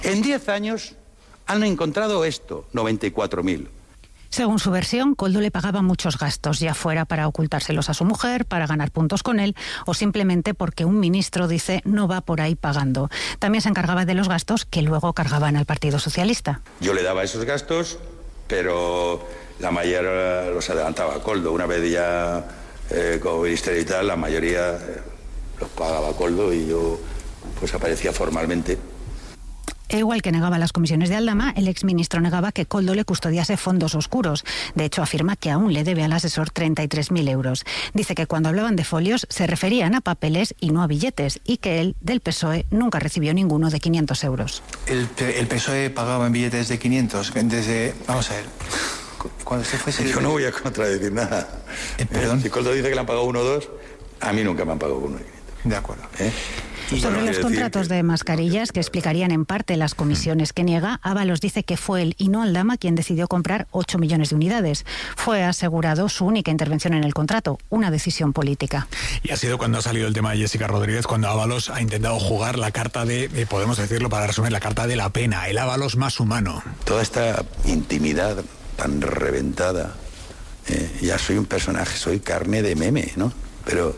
En 10 años han encontrado esto, 94.000. Según su versión, Koldo le pagaba muchos gastos, ya fuera para ocultárselos a su mujer, para ganar puntos con él o simplemente porque un ministro, dice, no va por ahí pagando. También se encargaba de los gastos que luego cargaban al Partido Socialista. Yo le daba esos gastos, pero la mayoría los adelantaba Koldo. Una vez ya como ministerio y tal, la mayoría los pagaba Koldo y yo pues aparecía formalmente. E igual que negaba las comisiones de Aldama, el exministro negaba que Koldo le custodiase fondos oscuros. De hecho, afirma que aún le debe al asesor 33.000 euros. Dice que cuando hablaban de folios se referían a papeles y no a billetes, y que él, del PSOE, nunca recibió ninguno de 500 euros. El PSOE pagaba en billetes de 500 desde... Vamos a ver... Cuando se fuese... Yo no voy a contradecir nada. ¿Perdón? Si Koldo dice que le han pagado 1 o 2, a mí nunca me han pagado uno de 500. De acuerdo. Sobre los contratos de mascarillas que explicarían en parte las comisiones que niega, Ábalos dice que fue él y no Aldama quien decidió comprar 8 millones de unidades. Fue asegurado su única intervención en el contrato, una decisión política. Y ha sido cuando ha salido el tema de Jessica Rodríguez, cuando Ábalos ha intentado jugar la carta de, podemos decirlo para resumir, la carta de la pena, el Ábalos más humano. Toda esta intimidad tan reventada, ya soy un personaje, soy carne de meme, ¿no? Pero...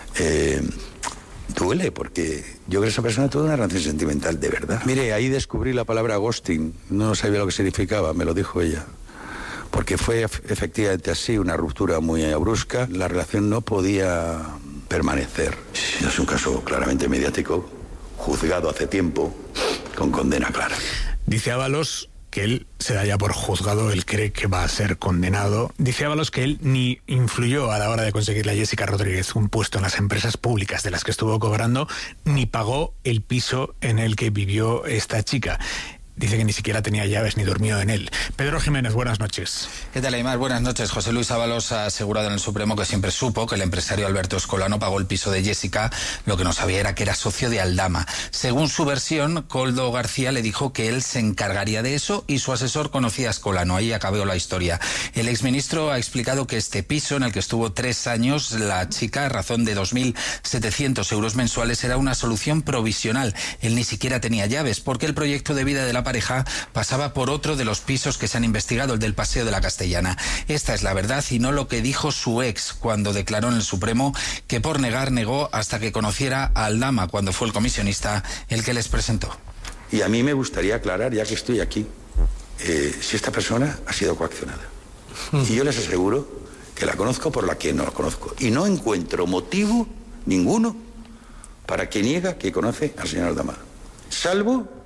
duele, porque yo creo que esa persona tuvo una relación sentimental de verdad. Mire, ahí descubrí la palabra ghosting, no sabía lo que significaba, me lo dijo ella. Porque fue efectivamente así, una ruptura muy brusca, la relación no podía permanecer. Es un caso claramente mediático, juzgado hace tiempo, con condena clara. Dice Ábalos que él se da ya por juzgado, él cree que va a ser condenado. Dice Ábalos que él ni influyó a la hora de conseguirle a Jessica Rodríguez un puesto en las empresas públicas de las que estuvo cobrando, ni pagó el piso en el que vivió esta chica. Dice que ni siquiera tenía llaves ni durmió en él. Pedro Jiménez, buenas noches. ¿Qué tal, Aymar? Buenas noches. José Luis Ábalos ha asegurado en el Supremo que siempre supo que el empresario Alberto Escolano pagó el piso de Jessica, lo que no sabía era que era socio de Aldama. Según su versión, Koldo García le dijo que él se encargaría de eso y su asesor conocía a Escolano. Ahí acabó la historia. El exministro ha explicado que este piso, en el que estuvo 3 años, la chica, a razón de 2.700 euros mensuales, era una solución provisional. Él ni siquiera tenía llaves, porque el proyecto de vida de la pareja pasaba por otro de los pisos que se han investigado, el del Paseo de la Castellana. Esta es la verdad y no lo que dijo su ex cuando declaró en el Supremo que por negar negó hasta que conociera a Aldama, cuando fue el comisionista el que les presentó. Y a mí me gustaría aclarar, ya que estoy aquí, si esta persona ha sido coaccionada. Y yo les aseguro que la conozco por la que no la conozco. Y no encuentro motivo ninguno para que niega que conoce al señor Aldama. Salvo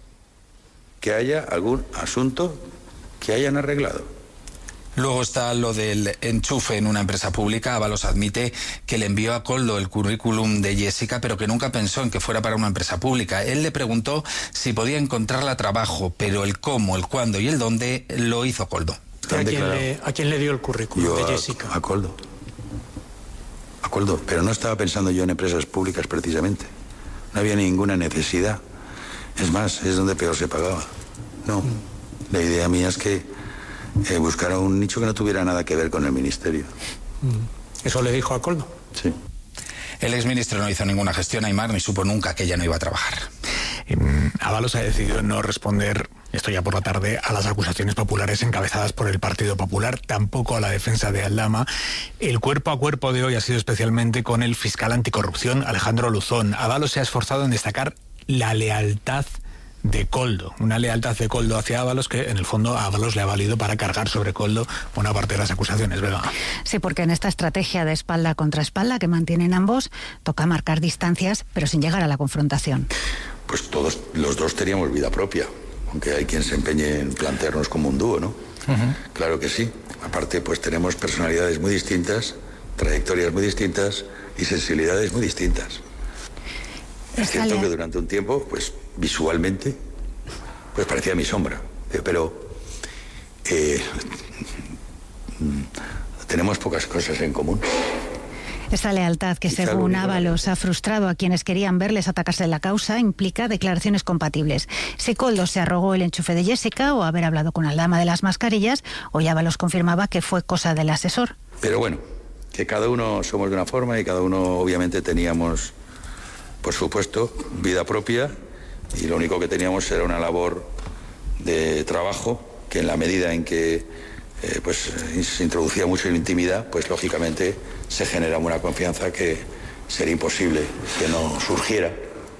que haya algún asunto que hayan arreglado. Luego está lo del enchufe en una empresa pública. Ábalos admite que le envió a Koldo el currículum de Jessica, pero que nunca pensó en que fuera para una empresa pública. Él le preguntó si podía encontrarla trabajo, pero el cómo, el cuándo y el dónde lo hizo Koldo. ¿A quién le dio el currículum de Jessica? A Koldo. A Koldo. Pero no estaba pensando yo en empresas públicas precisamente. No había ninguna necesidad. Es más, es donde peor se pagaba. No, la idea mía es que buscara un nicho que no tuviera nada que ver con el ministerio. ¿Eso le dijo a Koldo? Sí. El exministro no hizo ninguna gestión, Aymar, ni supo nunca que ella no iba a trabajar. Ábalos ha decidido no responder, esto ya por la tarde, a las acusaciones populares encabezadas por el Partido Popular, tampoco a la defensa de Aldama. El cuerpo a cuerpo de hoy ha sido especialmente con el fiscal anticorrupción, Alejandro Luzón. Ábalos se ha esforzado en destacar la lealtad de Koldo, una lealtad de Koldo hacia Ábalos que en el fondo a Ábalos le ha valido para cargar sobre Koldo una parte de las acusaciones, ¿verdad? Sí, porque en esta estrategia de espalda contra espalda que mantienen ambos, toca marcar distancias pero sin llegar a la confrontación. Pues todos los dos teníamos vida propia, aunque hay quien se empeñe en plantearnos como un dúo, ¿no? Claro que sí. Aparte, pues tenemos personalidades muy distintas, trayectorias muy distintas y sensibilidades muy distintas. Es cierto que durante un tiempo, pues visualmente, pues parecía mi sombra, pero tenemos pocas cosas en común. Esa lealtad que, según Ábalos, ha frustrado a quienes querían verles atacarse en la causa, implica declaraciones compatibles. Si Koldo se arrogó el enchufe de Jessica o haber hablado con Aldama de las mascarillas, hoy Ábalos confirmaba que fue cosa del asesor. Pero bueno, que cada uno somos de una forma y cada uno obviamente teníamos, por supuesto, vida propia y lo único que teníamos era una labor de trabajo que, en la medida en que se introducía mucho en intimidad, pues lógicamente se genera una confianza que sería imposible que no surgiera.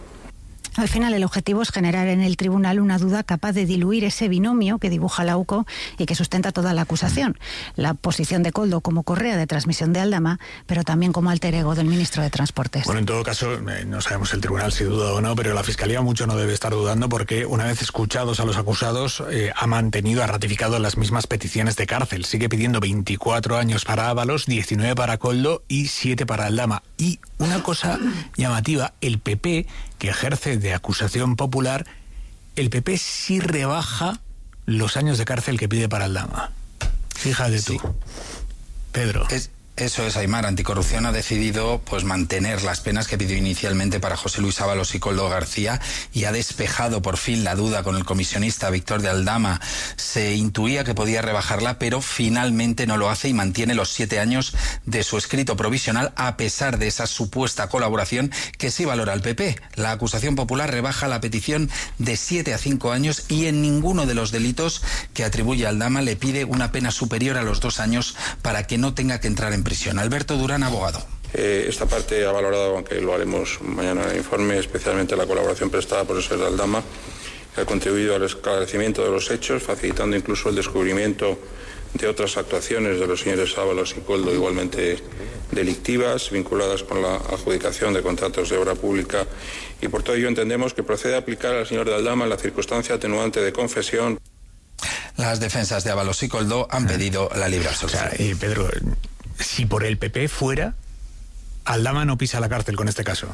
Al final, el objetivo es generar en el tribunal una duda capaz de diluir ese binomio que dibuja la UCO y que sustenta toda la acusación. La posición de Koldo como correa de transmisión de Aldama, pero también como alter ego del ministro de Transportes. Bueno, en todo caso, no sabemos el tribunal si duda o no, pero la Fiscalía mucho no debe estar dudando, porque una vez escuchados a los acusados, ha ratificado las mismas peticiones de cárcel. Sigue pidiendo 24 años para Ábalos, 19 para Koldo y 7 para Aldama. Y una cosa llamativa, el PP, que ejerce de acusación popular, el PP sí rebaja los años de cárcel que pide para Aldama. Fíjate tú, Pedro. Eso es, Aimar. Anticorrupción ha decidido mantener las penas que pidió inicialmente para José Luis Ábalos y Koldo García, y ha despejado por fin la duda con el comisionista Víctor de Aldama. Se intuía que podía rebajarla, pero finalmente no lo hace y mantiene los 7 años de su escrito provisional, a pesar de esa supuesta colaboración que sí valora el PP. La acusación popular rebaja la petición de 7 a 5 años y en ninguno de los delitos que atribuye a Aldama le pide una pena superior a los 2 años para que no tenga que entrar en prisión. Alberto Durán, abogado. Esta parte ha valorado, aunque lo haremos mañana en el informe, especialmente la colaboración prestada por el señor de Aldama, que ha contribuido al esclarecimiento de los hechos, facilitando incluso el descubrimiento de otras actuaciones de los señores Ábalos y Koldo igualmente delictivas, vinculadas con la adjudicación de contratos de obra pública, y por todo ello entendemos que procede a aplicar al señor de Aldama la circunstancia atenuante de confesión. Las defensas de Ábalos y Koldo han pedido la libre absolución. Pedro, si por el PP fuera, Aldama no pisa la cárcel con este caso.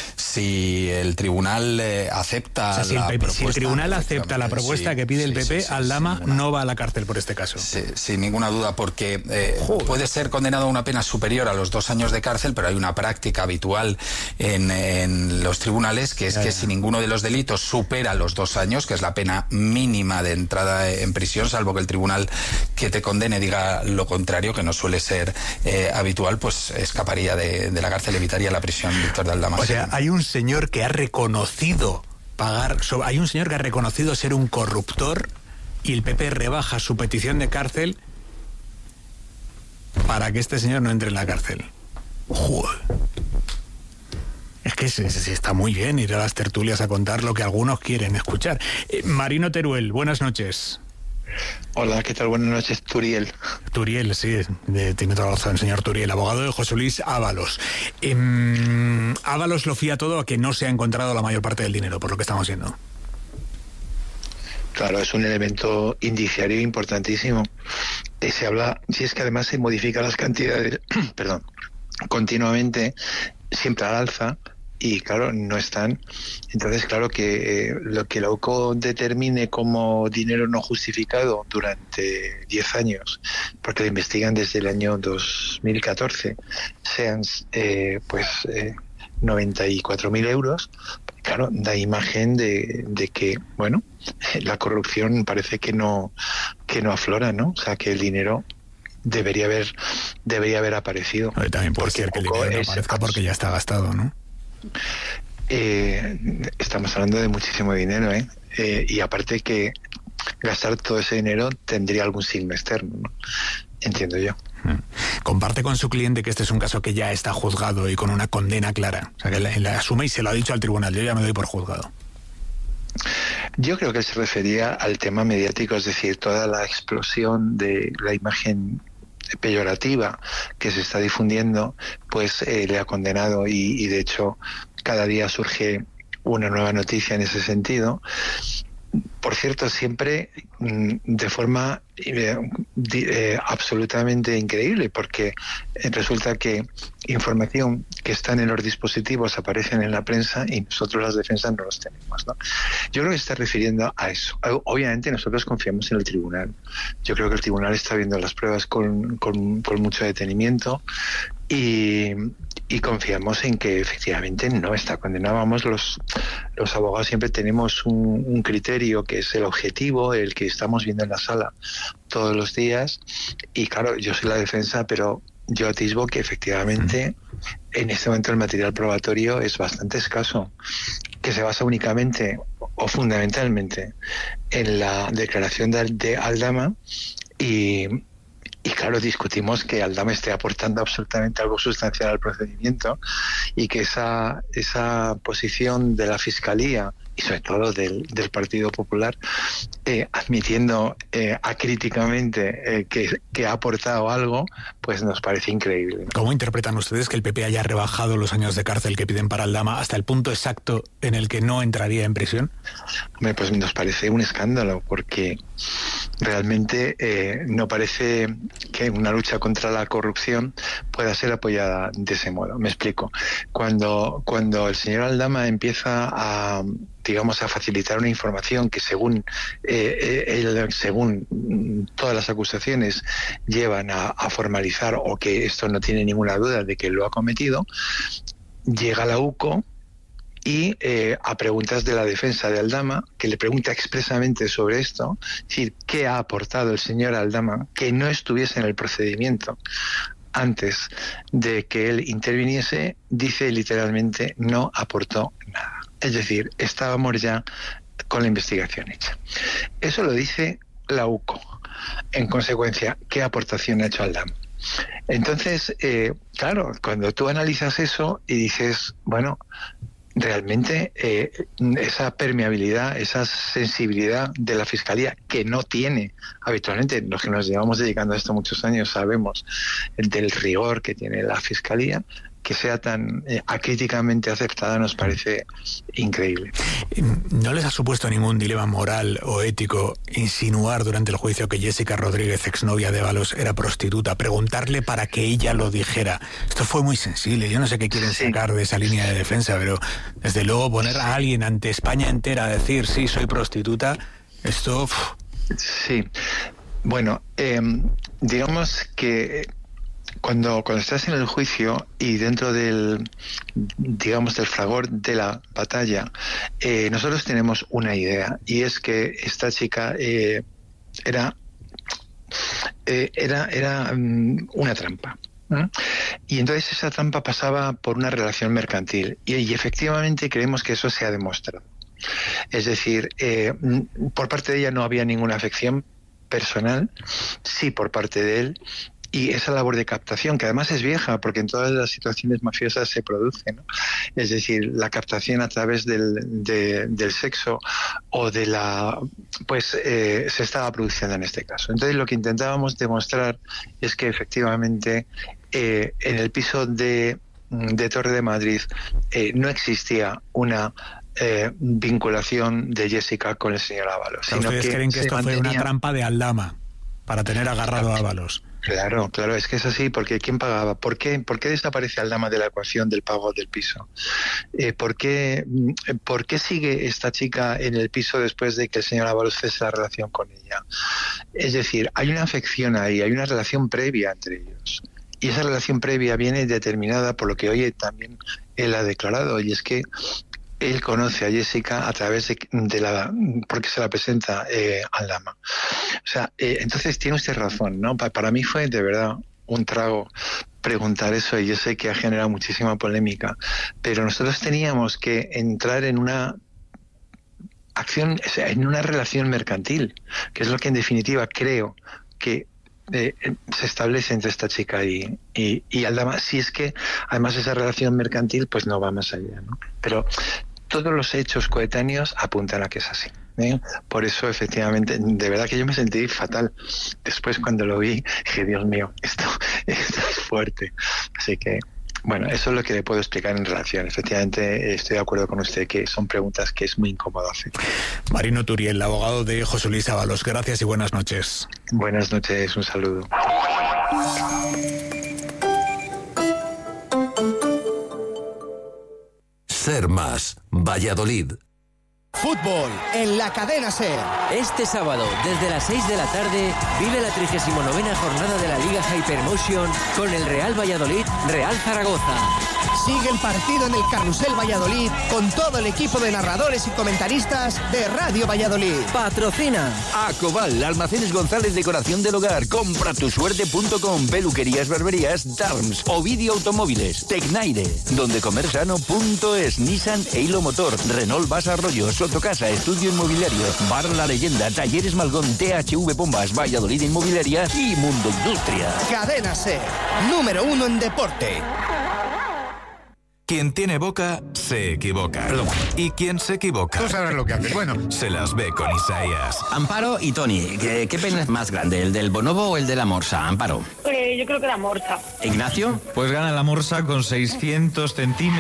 Si el tribunal acepta si el tribunal acepta la propuesta que pide el PP, Aldama no va a la cárcel por este caso. Sí, sin ninguna duda, porque puede ser condenado a una pena superior a los 2 años de cárcel, pero hay una práctica habitual en los tribunales, que es que si ninguno de los delitos supera los 2 años, que es la pena mínima de entrada en prisión, salvo que el tribunal que te condene diga lo contrario, que no suele ser habitual, pues escaparía de la cárcel, evitaría la prisión Víctor de Aldama. O sea, hay un señor que ha reconocido hay un señor que ha reconocido ser un corruptor, y el PP rebaja su petición de cárcel para que este señor no entre en la cárcel. Joder. Es que sí, está muy bien ir a las tertulias a contar lo que algunos quieren escuchar. Marino Teruel, buenas noches. Hola, ¿qué tal? Buenas noches, Turiel. Turiel, sí, tiene toda la razón, señor Turiel, abogado de José Luis Ábalos. Ábalos lo fía todo a que no se ha encontrado la mayor parte del dinero, por lo que estamos viendo. Claro, es un elemento indiciario importantísimo. Se habla, si es que además se modifican las cantidades, perdón, continuamente, siempre al alza, y claro, no están. Entonces, claro que lo que la UCO determine como dinero no justificado durante 10 años, porque lo investigan desde el año 2014, sean 94.000 euros, claro, da imagen de que, bueno, la corrupción parece que no aflora, ¿no? O sea, que el dinero debería haber aparecido. También puede ser que el dinero no aparezca porque ya está gastado, ¿no? Estamos hablando de muchísimo dinero, y aparte que gastar todo ese dinero tendría algún signo externo, ¿no? Entiendo yo. Comparte con su cliente que este es un caso que ya está juzgado y con una condena clara. O sea, que la asume y se lo ha dicho al tribunal. Yo ya me doy por juzgado. Yo creo que él se refería al tema mediático, es decir, toda la explosión de la imagen peyorativa que se está difundiendo, pues le ha condenado, y de hecho cada día surge una nueva noticia en ese sentido. Por cierto, siempre de forma absolutamente increíble, porque resulta que información que está en los dispositivos aparecen en la prensa y nosotros las defensas no los tenemos, ¿no? Yo creo que se está refiriendo a eso. Obviamente nosotros confiamos en el tribunal. Yo creo que el tribunal está viendo las pruebas con mucho detenimiento y confiamos en que efectivamente no está condenado. Vamos, los abogados siempre tenemos un criterio que es el objetivo, el que estamos viendo en la sala todos los días, y claro, yo soy la defensa, pero yo atisbo que efectivamente en este momento el material probatorio es bastante escaso, que se basa únicamente o fundamentalmente en la declaración de Aldama y claro, discutimos que Aldama esté aportando absolutamente algo sustancial al procedimiento y que esa posición de la Fiscalía y sobre todo del Partido Popular, admitiendo acríticamente que ha aportado algo, pues nos parece increíble, ¿no? ¿Cómo interpretan ustedes que el PP haya rebajado los años de cárcel que piden para Aldama hasta el punto exacto en el que no entraría en prisión? Hombre, pues nos parece un escándalo, porque realmente no parece que una lucha contra la corrupción pueda ser apoyada de ese modo. Me explico. Cuando el señor Aldama empieza a facilitar una información que según todas las acusaciones llevan a formalizar, o que esto no tiene ninguna duda de que lo ha cometido, llega la UCO y a preguntas de la defensa de Aldama, que le pregunta expresamente sobre esto, es decir, ¿qué ha aportado el señor Aldama que no estuviese en el procedimiento antes de que él interviniese? Dice literalmente, no aportó nada. Es decir, estábamos ya con la investigación hecha. Eso lo dice la UCO. En consecuencia, ¿qué aportación ha hecho Aldama? Entonces, claro, cuando tú analizas eso y dices, bueno, realmente esa permeabilidad, esa sensibilidad de la Fiscalía, que no tiene habitualmente, los que nos llevamos dedicando a esto muchos años sabemos del rigor que tiene la Fiscalía, que sea tan acríticamente aceptada nos parece increíble. ¿No les ha supuesto ningún dilema moral o ético insinuar durante el juicio que Jessica Rodríguez, exnovia de Ábalos, era prostituta? Preguntarle para que ella lo dijera. Esto fue muy sensible. Yo no sé qué quieren sacar de esa línea de defensa, pero desde luego poner a alguien ante España entera a decir sí, soy prostituta, esto... Sí. Bueno, digamos que cuando estás en el juicio y dentro del fragor de la batalla, nosotros tenemos una idea, y es que esta chica era una trampa, ¿no? Y entonces esa trampa pasaba por una relación mercantil, y efectivamente creemos que eso se ha demostrado. Es decir, por parte de ella no había ninguna afección personal, sí por parte de él. Y esa labor de captación, que además es vieja, porque en todas las situaciones mafiosas se produce, ¿no? Es decir, la captación a través del sexo o de la... pues se estaba produciendo en este caso. Entonces lo que intentábamos demostrar es que efectivamente en el piso de Torre de Madrid no existía una vinculación de Jessica con el señor Ábalos. Sino ¿ustedes creen que esto fue una trampa de Aldama para tener agarrado a Ábalos? Claro, es que es así, porque ¿quién pagaba? ¿Por qué desaparece Aldama de la ecuación del pago del piso? ¿Por qué sigue esta chica en el piso después de que el señor Ábalos cese la relación con ella? Es decir, hay una afección ahí, hay una relación previa entre ellos. Y esa relación previa viene determinada por lo que hoy también él ha declarado, y es que él conoce a Jessica a través porque se la presenta Aldama. O sea, entonces tiene usted razón, ¿no? Para mí fue de verdad un trago preguntar eso, y yo sé que ha generado muchísima polémica, pero nosotros teníamos que entrar en una acción, o sea, en una relación mercantil, que es lo que en definitiva creo que se establece entre esta chica y Aldama, si es que además esa relación mercantil pues no va más allá, ¿no? Pero todos los hechos coetáneos apuntan a que es así, ¿eh? Por eso, efectivamente, de verdad que yo me sentí fatal. Después, cuando lo vi, dije, Dios mío, esto es fuerte. Así que, bueno, eso es lo que le puedo explicar en relación. Efectivamente, estoy de acuerdo con usted que son preguntas que es muy incómodo hacer. Marino Turiel, abogado de José Luis Ábalos, gracias y buenas noches. Buenas noches, un saludo. Ser Más, Valladolid. Fútbol en la cadena SER. Este sábado, desde las 6 de la tarde, vive la 39ª jornada de la Liga Hypermotion con el Real Valladolid, Real Zaragoza. Sigue el partido en el Carrusel Valladolid con todo el equipo de narradores y comentaristas de Radio Valladolid. Patrocina Acobal, Almacenes González, Decoración del Hogar, compratusuerte.com, Peluquerías, Barberías, Darms, Ovidio Automóviles, Tecnaire, dondecomersano.es, Nissan e Hilo Motor, Renault Vas Arroyo, Sotocasa, Estudio Inmobiliario, Bar La Leyenda, Talleres Malgón, THV Bombas, Valladolid Inmobiliaria y Mundo Industria. Cadena SER, número 1 en deporte. Quien tiene boca, se equivoca. Y quien se equivoca... Tú sabrás lo que haces. Bueno, se las ve con Isaías. Amparo y Tony, ¿qué pene es más grande, el del bonobo o el de la morsa, Amparo? Yo creo que la morsa. ¿Ignacio? Pues gana la morsa con 600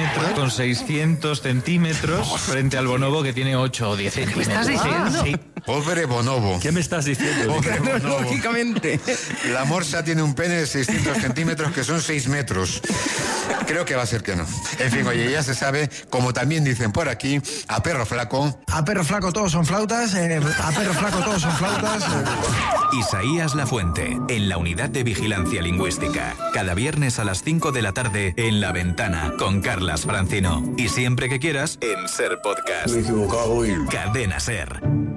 centímetros, frente al bonobo que tiene 8 o 10 centímetros. ¿Qué me estás diciendo? Sí. Pobre bonobo. ¿Qué me estás diciendo? Pobre bonobo. Lógicamente. La morsa tiene un pene de 600 centímetros que son 6 metros. Creo que va a ser que no. En fin, oye, ya se sabe, como también dicen por aquí, a perro flaco. A perro flaco todos son flautas. A perro flaco todos son flautas. Isaías Lafuente, en la Unidad de Vigilancia Lingüística. Cada viernes a las 5 de la tarde en La Ventana con Carlas Francino. Y siempre que quieras, en SER Podcast. Me he equivocado y... Cadena SER.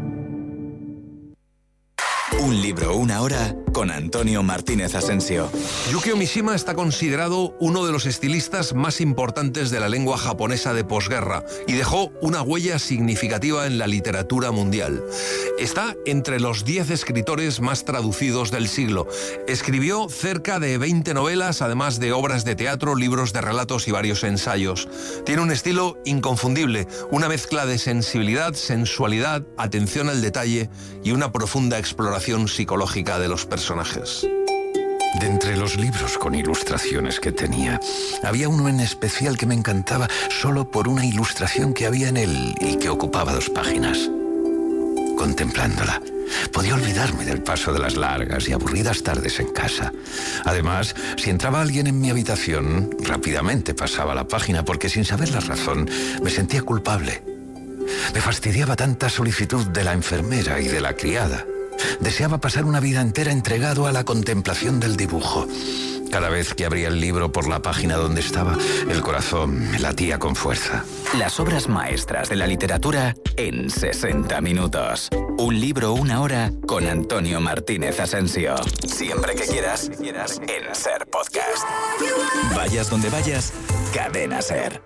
Un libro, una hora, con Antonio Martínez Asensio. Yukio Mishima está considerado uno de los estilistas más importantes de la lengua japonesa de posguerra y dejó una huella significativa en la literatura mundial. Está entre los 10 escritores más traducidos del siglo. Escribió cerca de 20 novelas, además de obras de teatro, libros de relatos y varios ensayos. Tiene un estilo inconfundible, una mezcla de sensibilidad, sensualidad, atención al detalle y una profunda exploración psicológica de los personajes. De entre los libros con ilustraciones que tenía, había uno en especial que me encantaba solo por una ilustración que había en él y que ocupaba 2 páginas. Contemplándola, podía olvidarme del paso de las largas y aburridas tardes en casa. Además, si entraba alguien en mi habitación, rápidamente pasaba la página porque sin saber la razón me sentía culpable. Me fastidiaba tanta solicitud de la enfermera y de la criada. Deseaba pasar una vida entera entregado a la contemplación del dibujo. Cada vez que abría el libro por la página donde estaba, el corazón me latía con fuerza. Las obras maestras de la literatura en 60 minutos. Un libro, una hora, con Antonio Martínez Asensio. Siempre que quieras, en SER Podcast. Vayas donde vayas, Cadena SER.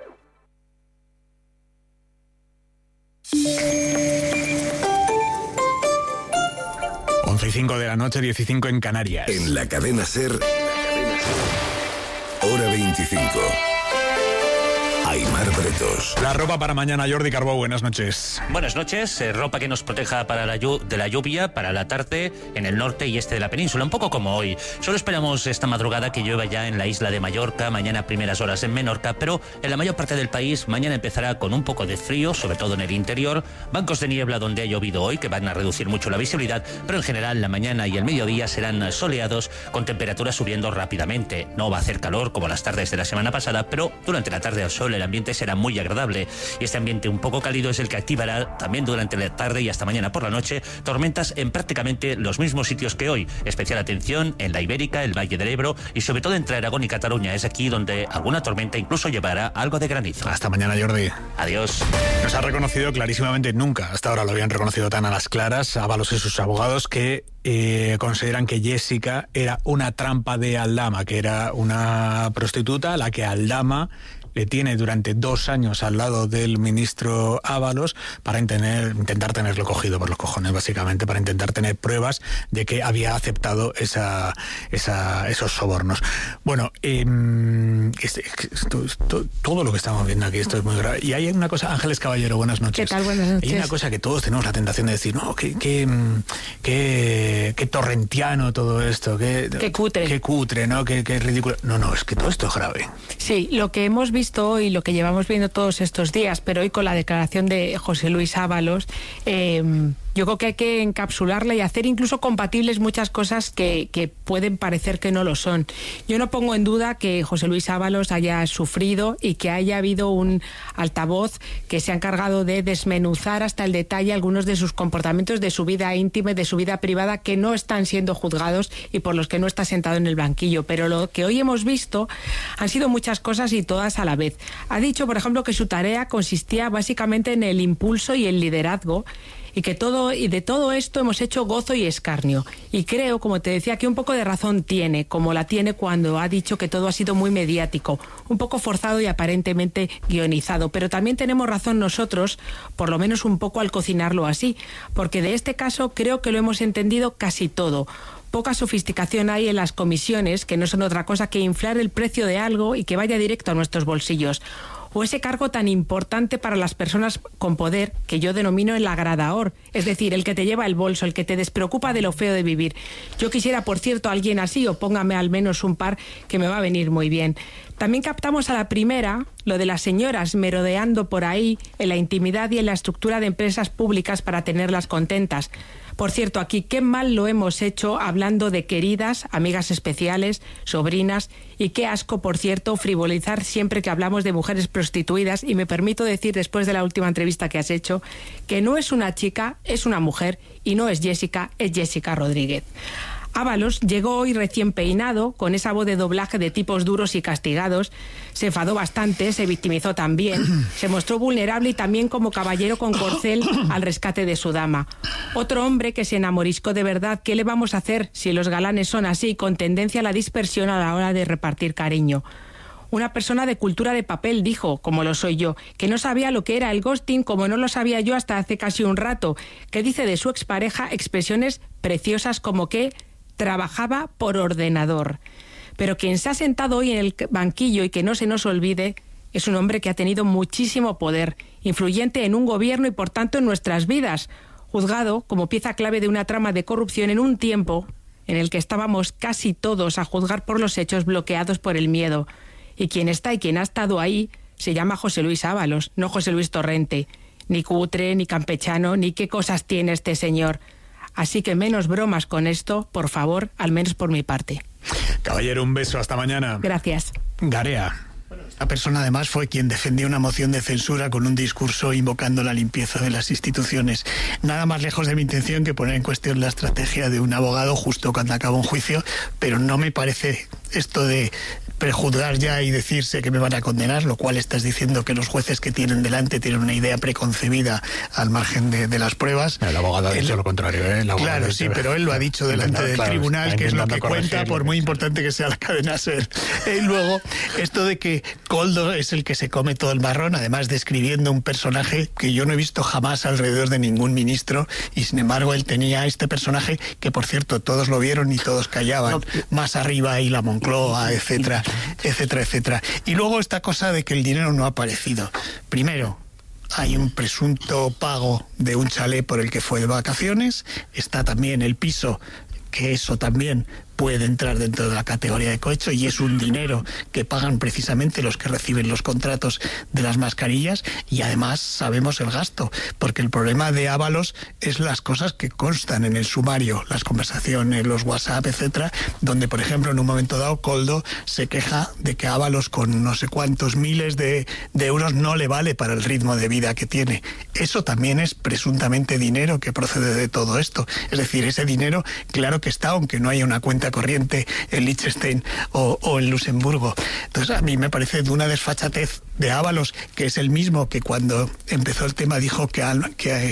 11:05 de la noche, 15 en Canarias. En la cadena SER, hora 25. Aimar Bretos. La ropa para mañana, Jordi Carbó, buenas noches. Buenas noches, ropa que nos proteja para de la lluvia, para la tarde en el norte y este de la península, un poco como hoy. Solo esperamos esta madrugada que llueva ya en la isla de Mallorca, mañana primeras horas en Menorca, pero en la mayor parte del país mañana empezará con un poco de frío, sobre todo en el interior, bancos de niebla donde ha llovido hoy que van a reducir mucho la visibilidad, pero en general la mañana y el mediodía serán soleados con temperaturas subiendo rápidamente. No va a hacer calor como las tardes de la semana pasada, pero durante la tarde al sol el ambiente será muy agradable y este ambiente un poco cálido es el que activará también durante la tarde y hasta mañana por la noche tormentas en prácticamente los mismos sitios que hoy. Especial atención en la Ibérica, el Valle del Ebro y sobre todo entre Aragón y Cataluña. Es aquí donde alguna tormenta incluso llevará algo de granizo. Hasta mañana, Jordi. Adiós. Nos ha reconocido clarísimamente, nunca hasta ahora lo habían reconocido tan a las claras, Ábalos y sus abogados, que consideran que Jessica era una trampa de Aldama, que era una prostituta a la que Aldama le tiene durante 2 años al lado del ministro Ábalos para intentar tenerlo cogido por los cojones, básicamente, para intentar tener pruebas de que había aceptado esos sobornos. Bueno, todo lo que estamos viendo aquí, esto es muy grave. Y hay una cosa, Ángeles Caballero, buenas noches. ¿Qué tal? Buenas noches. Hay una cosa que todos tenemos la tentación de decir, no, qué torrentiano todo esto, qué cutre, ¿no? Qué ridículo. No, es que todo esto es grave. Sí, lo que hemos visto hoy, lo que llevamos viendo todos estos días, pero hoy con la declaración de José Luis Ábalos, Yo creo que hay que encapsularla y hacer incluso compatibles muchas cosas que pueden parecer que no lo son. Yo no pongo en duda que José Luis Ábalos haya sufrido y que haya habido un altavoz que se ha encargado de desmenuzar hasta el detalle algunos de sus comportamientos, de su vida íntima y de su vida privada, que no están siendo juzgados y por los que no está sentado en el banquillo. Pero lo que hoy hemos visto han sido muchas cosas y todas a la vez. Ha dicho, por ejemplo, que su tarea consistía básicamente en el impulso y el liderazgo, y que de todo esto hemos hecho gozo y escarnio. Y creo, como te decía, que un poco de razón tiene, como la tiene cuando ha dicho que todo ha sido muy mediático, un poco forzado y aparentemente guionizado. Pero también tenemos razón nosotros, por lo menos un poco al cocinarlo así, porque de este caso creo que lo hemos entendido casi todo. Poca sofisticación hay en las comisiones, que no son otra cosa que inflar el precio de algo y que vaya directo a nuestros bolsillos. O ese cargo tan importante para las personas con poder, que yo denomino el agradaor, es decir, el que te lleva el bolso, el que te despreocupa de lo feo de vivir. Yo quisiera, por cierto, a alguien así, o póngame al menos un par que me va a venir muy bien. También captamos a la primera lo de las señoras merodeando por ahí en la intimidad y en la estructura de empresas públicas para tenerlas contentas. Por cierto, aquí qué mal lo hemos hecho hablando de queridas, amigas especiales, sobrinas, y qué asco, por cierto, frivolizar siempre que hablamos de mujeres prostituidas. Y me permito decir, después de la última entrevista que has hecho, que no es una chica, es una mujer, y no es Jessica, es Jessica Rodríguez. Ábalos llegó hoy recién peinado, con esa voz de doblaje de tipos duros y castigados. Se enfadó bastante, se victimizó también, se mostró vulnerable y también como caballero con corcel al rescate de su dama. Otro hombre que se enamoriscó de verdad. ¿Qué le vamos a hacer si los galanes son así, con tendencia a la dispersión a la hora de repartir cariño? Una persona de cultura de papel, dijo, como lo soy yo, que no sabía lo que era el ghosting como no lo sabía yo hasta hace casi un rato, que dice de su expareja expresiones preciosas como que trabajaba por ordenador. Pero quien se ha sentado hoy en el banquillo, y que no se nos olvide, es un hombre que ha tenido muchísimo poder, influyente en un gobierno y por tanto en nuestras vidas, juzgado como pieza clave de una trama de corrupción en un tiempo en el que estábamos casi todos a juzgar por los hechos, bloqueados por el miedo. Y quien está y quien ha estado ahí se llama José Luis Ábalos, no José Luis Torrente. Ni cutre, ni campechano, ni qué cosas tiene este señor. Así que menos bromas con esto, por favor, al menos por mi parte. Caballero, un beso, hasta mañana. Gracias. Garea. Esta persona además fue quien defendió una moción de censura con un discurso invocando la limpieza de las instituciones. Nada más lejos de mi intención que poner en cuestión la estrategia de un abogado justo cuando acaba un juicio, pero no me parece esto de prejuzgar ya y decirse que me van a condenar, lo cual estás diciendo que los jueces que tienen delante tienen una idea preconcebida al margen de las pruebas. El abogado ha dicho lo contrario, ¿eh? Claro, sí, pero él lo ha dicho delante del tribunal, que es lo que cuenta, por muy importante que sea la cadena SER. Y luego, esto de que Koldo es el que se come todo el marrón, además describiendo un personaje que yo no he visto jamás alrededor de ningún ministro, y sin embargo él tenía este personaje que, por cierto, todos lo vieron y todos callaban. Más arriba y la Moncloa, etcétera, etcétera, etcétera. Y luego esta cosa de que el dinero no ha aparecido. Primero, hay un presunto pago de un chalet por el que fue de vacaciones. Está también el piso, que eso también puede entrar dentro de la categoría de cohecho, y es un dinero que pagan precisamente los que reciben los contratos de las mascarillas, y además sabemos el gasto, porque el problema de Ábalos es las cosas que constan en el sumario, las conversaciones, los WhatsApp, etcétera, donde, por ejemplo, en un momento dado Koldo se queja de que Ábalos con no sé cuántos miles de euros no le vale para el ritmo de vida que tiene. Eso también es presuntamente dinero que procede de todo esto. Es decir, ese dinero, claro que está, aunque no haya una cuenta corriente en Liechtenstein o en Luxemburgo. Entonces a mí me parece de una desfachatez de Ábalos, que es el mismo que cuando empezó el tema dijo que a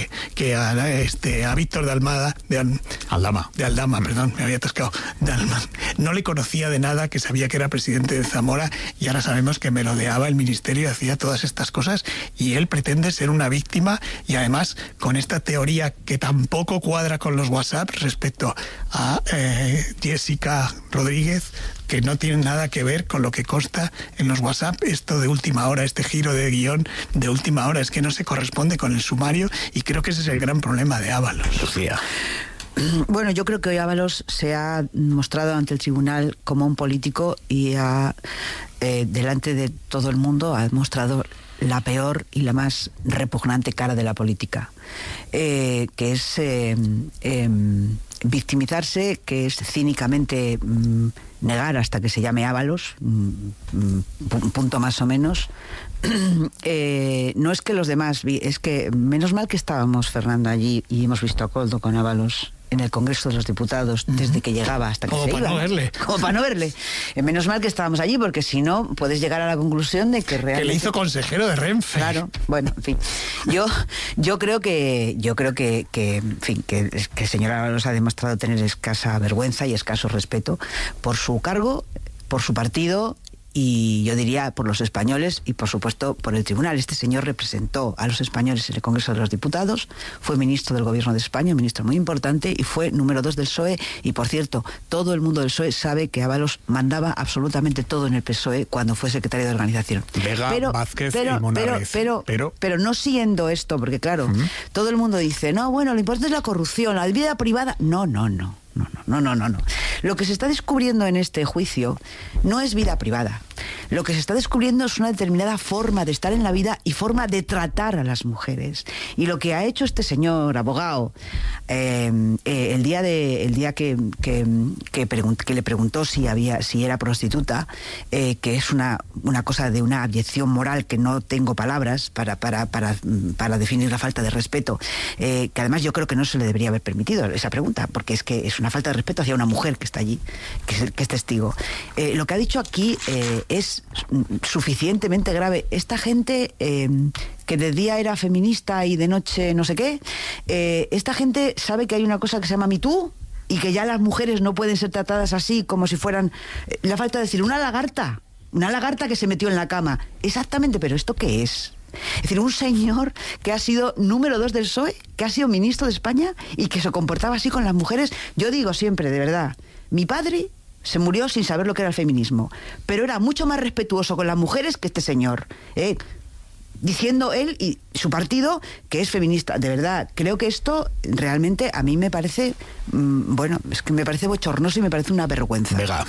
Víctor de Aldama, perdón, me había atascado, no le conocía de nada, que sabía que era presidente de Zamora, y ahora sabemos que merodeaba el ministerio y hacía todas estas cosas, y él pretende ser una víctima, y además con esta teoría que tampoco cuadra con los WhatsApp respecto a Jessica Rodríguez, que no tiene nada que ver con lo que consta en los WhatsApp. Esto de última hora, este giro de guión de última hora, es que no se corresponde con el sumario, y creo que ese es el gran problema de Ábalos. Sofía. Bueno, yo creo que hoy Ábalos se ha mostrado ante el tribunal como un político y delante de todo el mundo ha mostrado la peor y la más repugnante cara de la política, que es victimizarse, que es cínicamente negar hasta que se llame Ábalos, punto más o menos. No es que los demás, es que menos mal que estábamos, Fernando, allí y hemos visto a Koldo con Ábalos en el Congreso de los Diputados desde que llegaba hasta que como se para iba. No verle. Como para no verle. Menos mal que estábamos allí, porque si no, puedes llegar a la conclusión de que realmente... Que le hizo consejero de Renfe. Claro, bueno, en fin. Yo creo que en fin, que el señor Ábalos ha demostrado tener escasa vergüenza y escaso respeto por su cargo, por su partido, y yo diría por los españoles y por supuesto por el tribunal. Este señor representó a los españoles en el Congreso de los Diputados, fue ministro del Gobierno de España, un ministro muy importante, y fue número 2 del PSOE, y por cierto, todo el mundo del PSOE sabe que Ábalos mandaba absolutamente todo en el PSOE cuando fue secretario de organización. Vega, Vázquez y Monarriz. Pero no siendo esto, porque claro, todo el mundo dice, no, bueno, lo importante es la corrupción, la vida privada. No. Lo que se está descubriendo en este juicio no es vida privada. Lo que se está descubriendo es una determinada forma de estar en la vida y forma de tratar a las mujeres. Y lo que ha hecho este señor abogado el día que le preguntó si era prostituta, que es una cosa de una abyección moral que no tengo palabras para definir la falta de respeto, que además yo creo que no se le debería haber permitido esa pregunta, porque es que es una falta de respeto hacia una mujer que está allí, que es testigo. Lo que ha dicho aquí es suficientemente grave. Esta gente que de día era feminista y de noche no sé qué, esta gente sabe que hay una cosa que se llama Me Too y que ya las mujeres no pueden ser tratadas así como si fueran, la falta de decir, una lagarta que se metió en la cama. Exactamente, pero ¿esto qué es? Es decir, un señor que ha sido número 2 del PSOE, que ha sido ministro de España y que se comportaba así con las mujeres. Yo digo siempre, de verdad, mi padre se murió sin saber lo que era el feminismo, pero era mucho más respetuoso con las mujeres que este señor, diciendo él y su partido que es feminista. De verdad, creo que esto realmente a mí me parece, es que me parece bochornoso y me parece una vergüenza. Vega.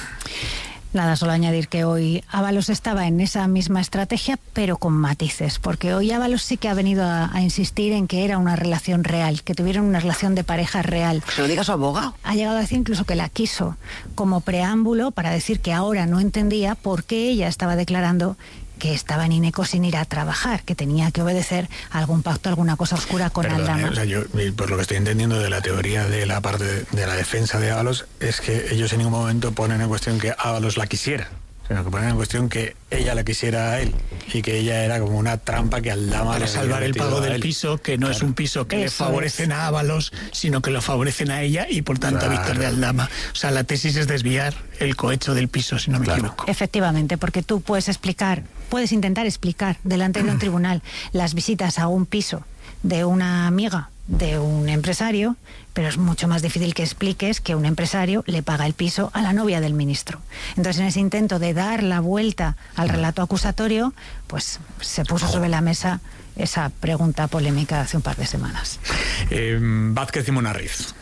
Nada, solo añadir que hoy Ábalos estaba en esa misma estrategia, pero con matices, porque hoy Ábalos sí que ha venido a insistir en que era una relación real, que tuvieron una relación de pareja real. Se lo diga a su abogado. Ha llegado a decir incluso que la quiso como preámbulo para decir que ahora no entendía por qué ella estaba declarando que estaba en INECO sin ir a trabajar, que tenía que obedecer a algún pacto, alguna cosa oscura con Aldama. O sea, yo, por lo que estoy entendiendo de la teoría de la parte de la defensa de Ábalos, es que ellos en ningún momento ponen en cuestión que Ábalos la quisiera, sino que ponen en cuestión que ella la quisiera a él y que ella era como una trampa que Aldama para salvar el pago del piso, que no es un piso que le favorecen a Ábalos, sino que lo favorecen a ella y por tanto a Víctor de Aldama. O sea, la tesis es desviar el cohecho del piso, si no me equivoco. Efectivamente, porque tú puedes intentar explicar delante de un tribunal las visitas a un piso de una amiga de un empresario, pero es mucho más difícil que expliques que un empresario le paga el piso a la novia del ministro. Entonces, en ese intento de dar la vuelta al relato acusatorio, pues se puso sobre la mesa esa pregunta polémica hace un par de semanas. Vázquez y Monarriz.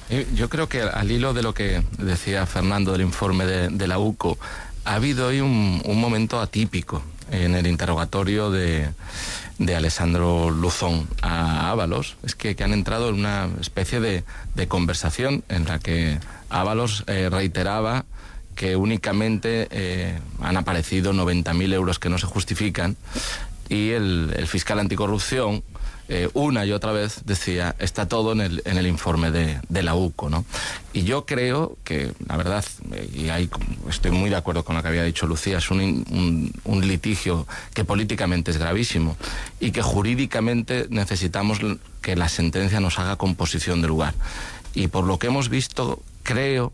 Yo creo que al hilo de lo que decía Fernando del informe de la UCO, ha habido hoy un momento atípico en el interrogatorio de Alessandro Luzón a Ábalos. Es que han entrado en una especie de conversación en la que Ábalos reiteraba que únicamente han aparecido 90.000 euros que no se justifican, y el fiscal anticorrupción una y otra vez decía, está todo en el informe de la UCO, ¿no? Y yo creo que, la verdad, y ahí estoy muy de acuerdo con lo que había dicho Lucía, es un litigio que políticamente es gravísimo y que jurídicamente necesitamos que la sentencia nos haga composición de lugar. Y por lo que hemos visto, creo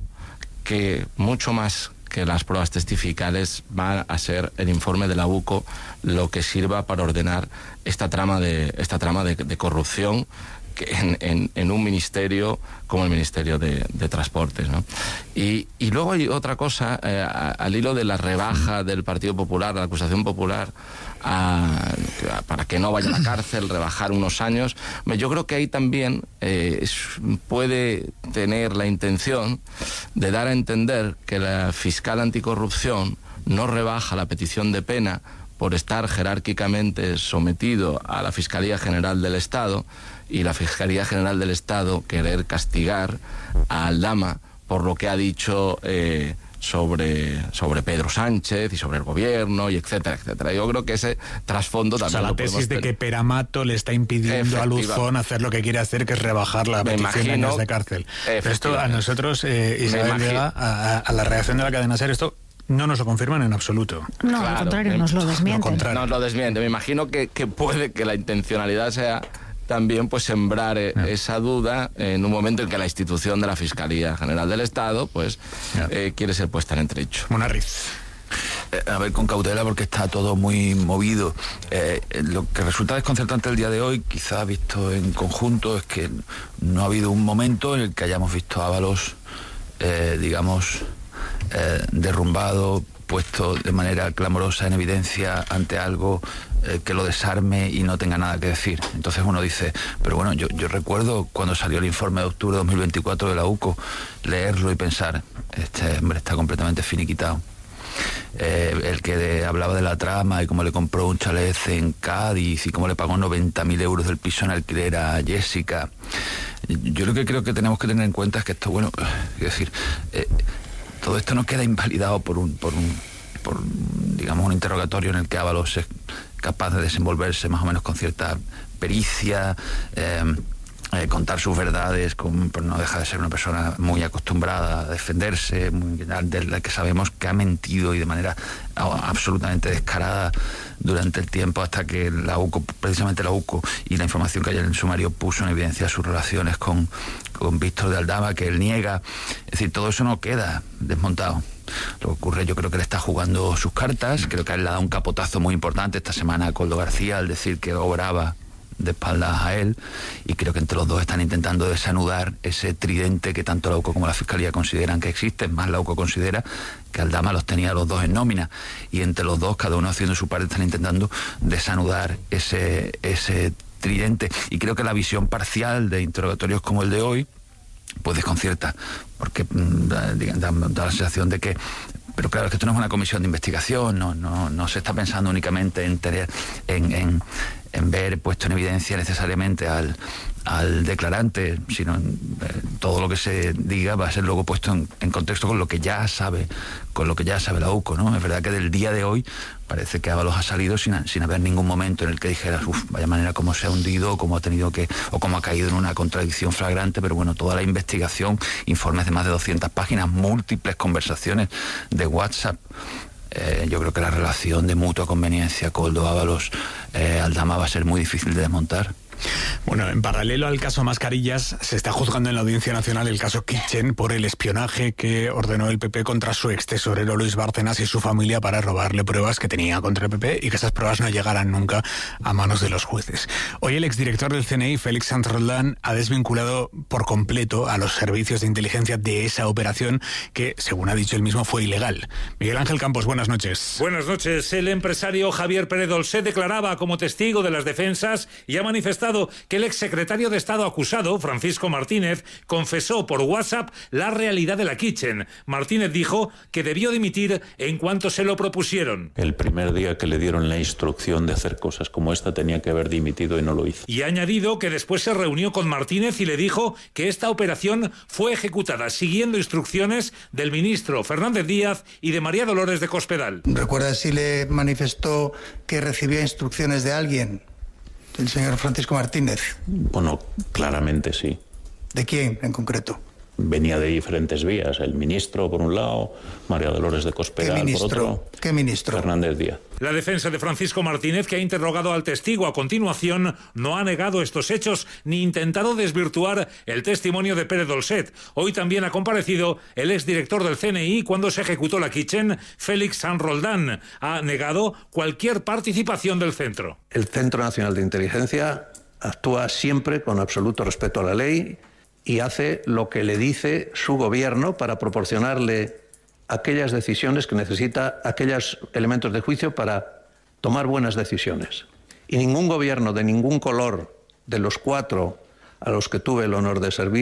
que mucho más que las pruebas testificales va a ser el informe de la UCO lo que sirva para ordenar esta trama de corrupción en un ministerio como el Ministerio de Transportes, ¿no? Y luego hay otra cosa, al hilo de la rebaja del Partido Popular, la acusación popular, para que no vaya a la cárcel, rebajar unos años. Yo creo que ahí también puede tener la intención de dar a entender que la fiscal anticorrupción no rebaja la petición de pena por estar jerárquicamente sometido a la Fiscalía General del Estado, y la Fiscalía General del Estado querer castigar a Aldama por lo que ha dicho sobre Pedro Sánchez y sobre el gobierno, y etcétera, etcétera. Yo creo que ese trasfondo también... O sea, la tesis de que Peramato le está impidiendo a Luzón hacer lo que quiere hacer, que es rebajar la petición de años de cárcel. Pero esto a nosotros, Isabel Vega, a la reacción de la cadena SER, esto no nos lo confirman en absoluto. No, claro, al contrario, nos lo desmienten. Nos lo desmiente. Me imagino que puede que la intencionalidad sea también pues sembrar esa duda en un momento en que la institución de la Fiscalía General del Estado pues quiere ser puesta en entredicho. Munarriz. A ver, con cautela, porque está todo muy movido. Lo que resulta desconcertante el día de hoy, quizá visto en conjunto, es que no ha habido un momento en el que hayamos visto a Ábalos, derrumbado, puesto de manera clamorosa en evidencia ante algo que lo desarme y no tenga nada que decir. Entonces uno dice, pero bueno, yo recuerdo cuando salió el informe de octubre de 2024 de la UCO, leerlo y pensar, este hombre está completamente finiquitado. El que hablaba de la trama y cómo le compró un chalet en Cádiz y cómo le pagó 90.000 euros del piso en alquiler a Jessica. Yo lo que creo que tenemos que tener en cuenta es que esto, bueno, es decir, todo esto no queda invalidado por un interrogatorio en el que Ábalos es capaz de desenvolverse más o menos con cierta pericia, contar sus verdades, pero no deja de ser una persona muy acostumbrada a defenderse, de la que sabemos que ha mentido y de manera absolutamente descarada durante el tiempo, hasta que precisamente la UCO y la información que hay en el sumario puso en evidencia sus relaciones con Víctor de Aldama, que él niega. Es decir, todo eso no queda desmontado. Lo que ocurre, yo creo que le está jugando sus cartas. Creo que a él le ha dado un capotazo muy importante esta semana a Koldo García al decir que obraba de espaldas a él, y creo que entre los dos están intentando desanudar ese tridente que tanto la UCO como la Fiscalía consideran que existe. Más, la UCO considera que Aldama los tenía los dos en nómina, y entre los dos, cada uno haciendo su parte, están intentando desanudar ese tridente. Y creo que la visión parcial de interrogatorios como el de hoy pues desconcierta, porque da la sensación de que, pero claro, es que esto no es una comisión de investigación, no se está pensando únicamente en ver puesto en evidencia necesariamente al declarante, sino todo lo que se diga va a ser luego puesto en contexto con lo que ya sabe la UCO, ¿no? Es verdad que del día de hoy parece que Ábalos ha salido sin haber ningún momento en el que dijeras, vaya manera como se ha hundido, o cómo ha caído en una contradicción flagrante, pero bueno, toda la investigación, informes de más de 200 páginas, múltiples conversaciones de WhatsApp. Yo creo que la relación de mutua conveniencia Koldo Ábalos Aldama va a ser muy difícil de desmontar. Bueno, en paralelo al caso Mascarillas, se está juzgando en la Audiencia Nacional el caso Kitchen por el espionaje que ordenó el PP contra su extesorero Luis Bárcenas y su familia para robarle pruebas que tenía contra el PP y que esas pruebas no llegaran nunca a manos de los jueces. Hoy el exdirector del CNI, Félix Sanz Roldán, ha desvinculado por completo a los servicios de inteligencia de esa operación que, según ha dicho él mismo, fue ilegal. Miguel Ángel Campos, buenas noches. Buenas noches. El empresario Javier Pérez Dolcet declaraba como testigo de las defensas y ha manifestado que el exsecretario de Estado acusado, Francisco Martínez, confesó por WhatsApp la realidad de la Kitchen. Martínez dijo que debió dimitir en cuanto se lo propusieron. El primer día que le dieron la instrucción de hacer cosas como esta tenía que haber dimitido y no lo hizo. Y ha añadido que después se reunió con Martínez y le dijo que esta operación fue ejecutada siguiendo instrucciones del ministro Fernández Díaz y de María Dolores de Cospedal. ¿Recuerda si le manifestó que recibía instrucciones de alguien? ¿El señor Francisco Martínez? Bueno, claramente sí. ¿De quién en concreto? Venía de diferentes vías. El ministro, por un lado, María Dolores de Cospedal, por otro. ¿Qué ministro? Fernández Díaz. La defensa de Francisco Martínez, que ha interrogado al testigo a continuación, no ha negado estos hechos ni intentado desvirtuar el testimonio de Pérez Dolcet. Hoy también ha comparecido el exdirector del CNI cuando se ejecutó la Kitchen, Félix Sanz Roldán. Ha negado cualquier participación del centro. El Centro Nacional de Inteligencia actúa siempre con absoluto respeto a la ley y hace lo que le dice su gobierno para proporcionarle aquellas decisiones que necesita, aquellos elementos de juicio para tomar buenas decisiones. Y ningún gobierno de ningún color de los 4 a los que tuve el honor de servir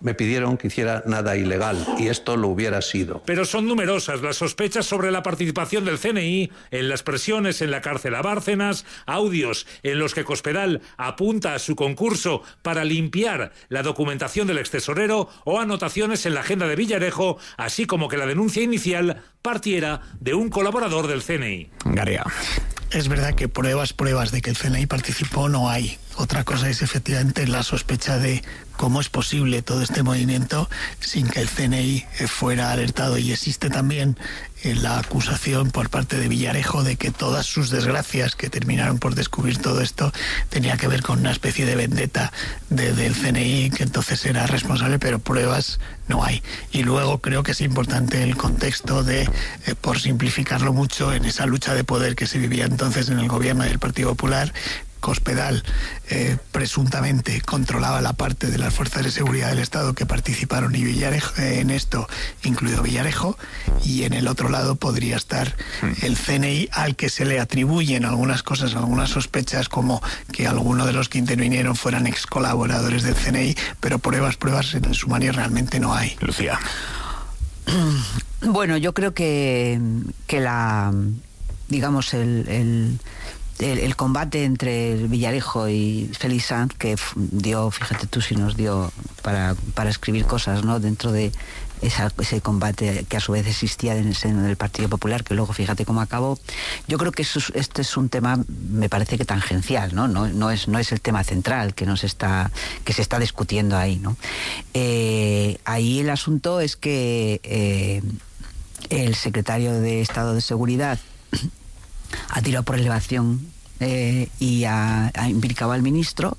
me pidieron que hiciera nada ilegal, y esto lo hubiera sido. Pero son numerosas las sospechas sobre la participación del CNI en las presiones en la cárcel a Bárcenas, audios en los que Cospedal apunta a su concurso para limpiar la documentación del extesorero o anotaciones en la agenda de Villarejo, así como que la denuncia inicial partiera de un colaborador del CNI. Garea. Es verdad que pruebas de que el CNI participó no hay. Otra cosa es efectivamente la sospecha de cómo es posible todo este movimiento sin que el CNI fuera alertado. Y existe también la acusación por parte de Villarejo de que todas sus desgracias que terminaron por descubrir todo esto tenía que ver con una especie de vendetta del CNI, que entonces era responsable, pero pruebas no hay. Y luego creo que es importante el contexto de, por simplificarlo mucho, en esa lucha de poder que se vivía entonces en el gobierno del Partido Popular, Cospedal presuntamente controlaba la parte de las fuerzas de seguridad del Estado que participaron y Villarejo, en esto incluido Villarejo, y en el otro lado podría estar el CNI, al que se le atribuyen algunas cosas, algunas sospechas, como que algunos de los que intervinieron fueran ex colaboradores del CNI, pero pruebas en el sumario realmente no hay. Lucía. Bueno, yo creo que la, digamos, el combate entre Villarejo y Félix Sanz, que dio, fíjate tú si nos dio para escribir cosas, ¿no?, dentro de ese combate que a su vez existía en el seno del Partido Popular, que luego fíjate cómo acabó. Yo creo que este es un tema, me parece que tangencial, ¿no? No es el tema central que se está discutiendo ahí, ¿no? Ahí el asunto es que el secretario de Estado de Seguridad ha tirado por elevación y ha implicado al ministro,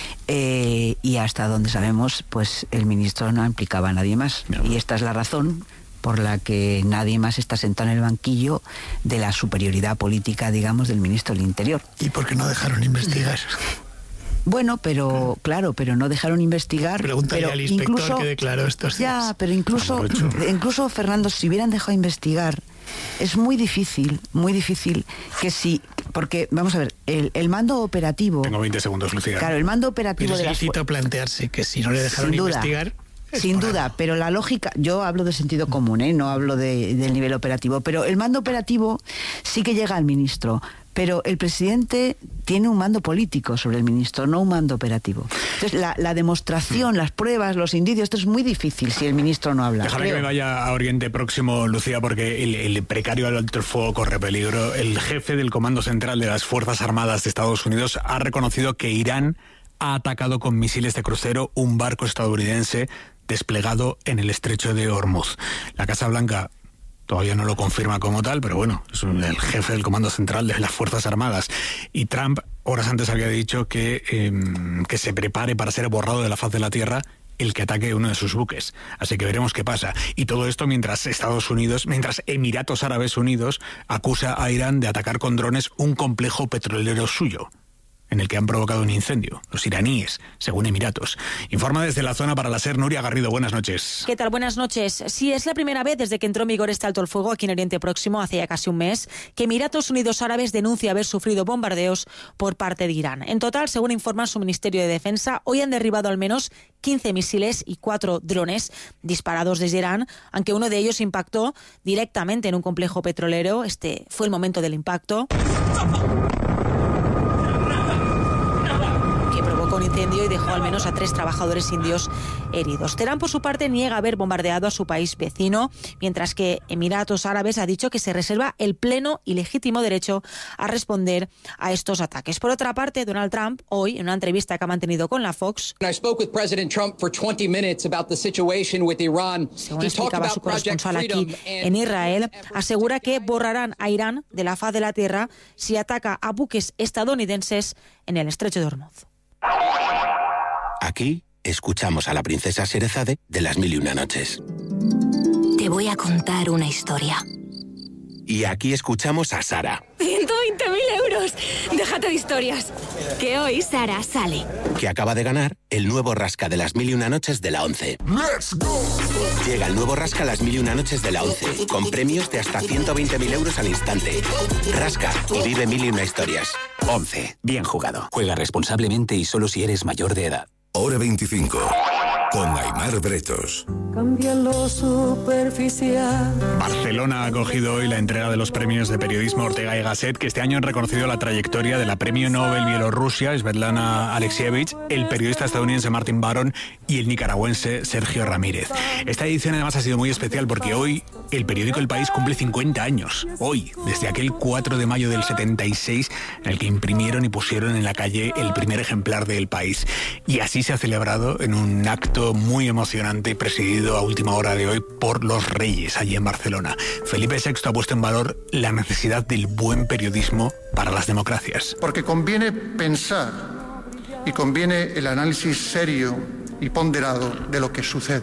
y hasta donde sabemos, pues el ministro no implicaba a nadie más. Y esta es la razón por la que nadie más está sentado en el banquillo de la superioridad política, digamos, del ministro del Interior. ¿Y por qué no dejaron investigar? Bueno, pero claro, pero no dejaron investigar. Pregúntale al inspector que declaró estos días. Ya, pero incluso, Fernando, si hubieran dejado investigar, es muy difícil que si... Porque, vamos a ver, el mando operativo... Tengo 20 segundos, Lucía. Claro, el mando operativo pero de las... Pero plantearse que si no le dejaron investigar... Sin duda, pero la lógica, yo hablo de sentido común, no hablo del nivel operativo, pero el mando operativo sí que llega al ministro, pero el presidente tiene un mando político sobre el ministro, no un mando operativo. Entonces, la demostración, las pruebas, los indicios, esto es muy difícil si el ministro no habla. Déjame que me vaya a Oriente Próximo, Lucía, porque el precario alto el fuego corre peligro. El jefe del Comando Central de las Fuerzas Armadas de Estados Unidos ha reconocido que Irán ha atacado con misiles de crucero un barco estadounidense desplegado en el estrecho de Hormuz. La Casa Blanca todavía no lo confirma como tal, pero bueno, es el jefe del Comando Central de las Fuerzas Armadas. Y Trump horas antes había dicho que se prepare para ser borrado de la faz de la tierra el que ataque uno de sus buques. Así que veremos qué pasa. Y todo esto mientras Emiratos Árabes Unidos acusa a Irán de atacar con drones un complejo petrolero suyo, en el que han provocado un incendio, los iraníes, según Emiratos. Informa desde la zona para la SER, Nuria Garrido. Buenas noches. ¿Qué tal? Buenas noches. Sí, es la primera vez desde que entró en vigor este alto el fuego aquí en Oriente Próximo, hace ya casi un mes, que Emiratos Unidos Árabes denuncia haber sufrido bombardeos por parte de Irán. En total, según informa su Ministerio de Defensa, hoy han derribado al menos 15 misiles y 4 drones disparados desde Irán, aunque uno de ellos impactó directamente en un complejo petrolero. Este fue el momento del impacto, un incendio, y dejó al menos a 3 trabajadores indios heridos. Teherán, por su parte, niega haber bombardeado a su país vecino, mientras que Emiratos Árabes ha dicho que se reserva el pleno y legítimo derecho a responder a estos ataques. Por otra parte, Donald Trump, hoy, en una entrevista que ha mantenido con la Fox, según explicaba su corresponsal aquí en Israel, asegura que borrarán a Irán de la faz de la tierra si ataca a buques estadounidenses en el estrecho de Hormuz. Aquí escuchamos a la princesa Sherezade de Las Mil y Una Noches. Te voy a contar una historia. Y aquí escuchamos a Sara, 120.000 euros. Déjate de historias. Que hoy Sara sale. que acaba de ganar el nuevo Rasca de Las Mil y Una Noches de la 11. ¡Let's go! Llega el nuevo Rasca Las Mil y Una Noches de la 11, con premios de hasta 120.000 euros al instante. Rasca y vive mil y una historias. 11. Bien jugado. Juega responsablemente y solo si eres mayor de edad. Hora 25. Con Aimar Bretos. Cambia lo superficial. Barcelona ha acogido hoy la entrega de los premios de periodismo Ortega y Gasset, que este año han reconocido la trayectoria de la premio Nobel Bielorrusia, Svetlana Alexievich, el periodista estadounidense Martin Baron y el nicaragüense Sergio Ramírez. Esta edición además ha sido muy especial porque hoy el periódico El País cumple 50 años. Hoy, desde aquel 4 de mayo del 76, en el que imprimieron y pusieron en la calle el primer ejemplar de El País. Y así se ha celebrado en un acto muy emocionante presidido a última hora de hoy por los Reyes, allí en Barcelona. Felipe VI ha puesto en valor la necesidad del buen periodismo para las democracias. Porque conviene pensar y conviene el análisis serio y ponderado de lo que sucede.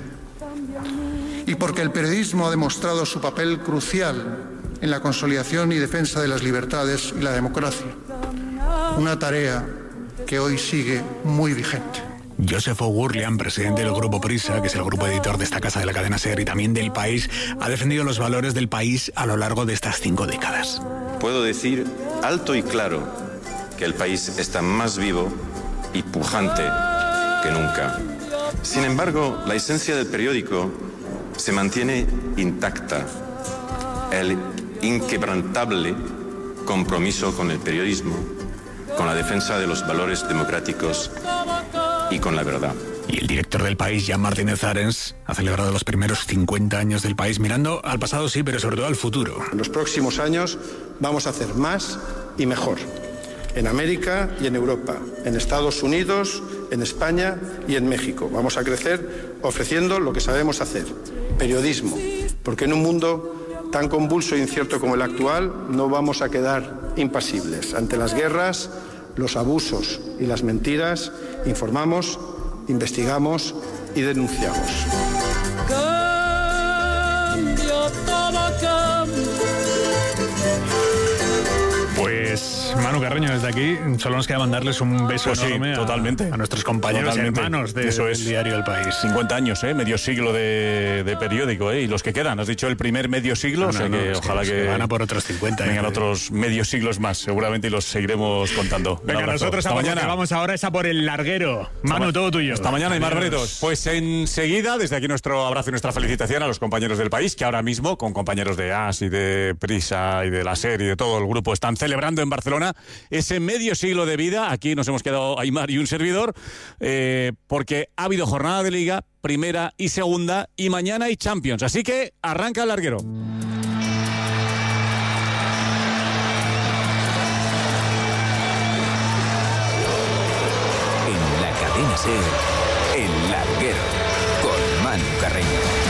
Y porque el periodismo ha demostrado su papel crucial en la consolidación y defensa de las libertades y la democracia. Una tarea que hoy sigue muy vigente. Joseph O'Gurlian, presidente del Grupo Prisa, que es el grupo editor de esta casa de la cadena SER y también del País, ha defendido los valores del país a lo largo de estas 5 décadas. Puedo decir alto y claro que el país está más vivo y pujante que nunca. Sin embargo, la esencia del periódico se mantiene intacta. El inquebrantable compromiso con el periodismo, con la defensa de los valores democráticos y con la verdad. Y el director del País, Jan Martínez Arens, ha celebrado los primeros 50 años del País, mirando al pasado sí, pero sobre todo al futuro. En los próximos años vamos a hacer más y mejor. En América y en Europa, en Estados Unidos, en España y en México. Vamos a crecer ofreciendo lo que sabemos hacer, periodismo. Porque en un mundo tan convulso e incierto como el actual, no vamos a quedar impasibles. Ante las guerras, los abusos y las mentiras, informamos, investigamos y denunciamos. Cambio, todo cambio. Pues Manu Carreño, desde aquí solo nos queda mandarles un beso enorme totalmente. A nuestros compañeros y hermanos del diario El País. 50 años, medio siglo de periódico, y los que quedan. Has dicho el primer medio siglo, ojalá que van a por otros 50. Vengan otros medios siglos más, seguramente, y los seguiremos contando. Venga, nosotros hasta mañana. Vamos ahora a por el larguero. Manu, todo tuyo. Hasta mañana, Aimar Bretos. Pues enseguida, desde aquí nuestro abrazo y nuestra felicitación a los compañeros del País, que ahora mismo, con compañeros de AS y de Prisa y de la SER y de todo el grupo, están celebrando en Barcelona ese medio siglo de vida. Aquí nos hemos quedado Aimar y un servidor, porque ha habido jornada de Liga, primera y segunda, y mañana hay Champions. Así que arranca el larguero. En la cadena SER, el larguero, con Manu Carreño.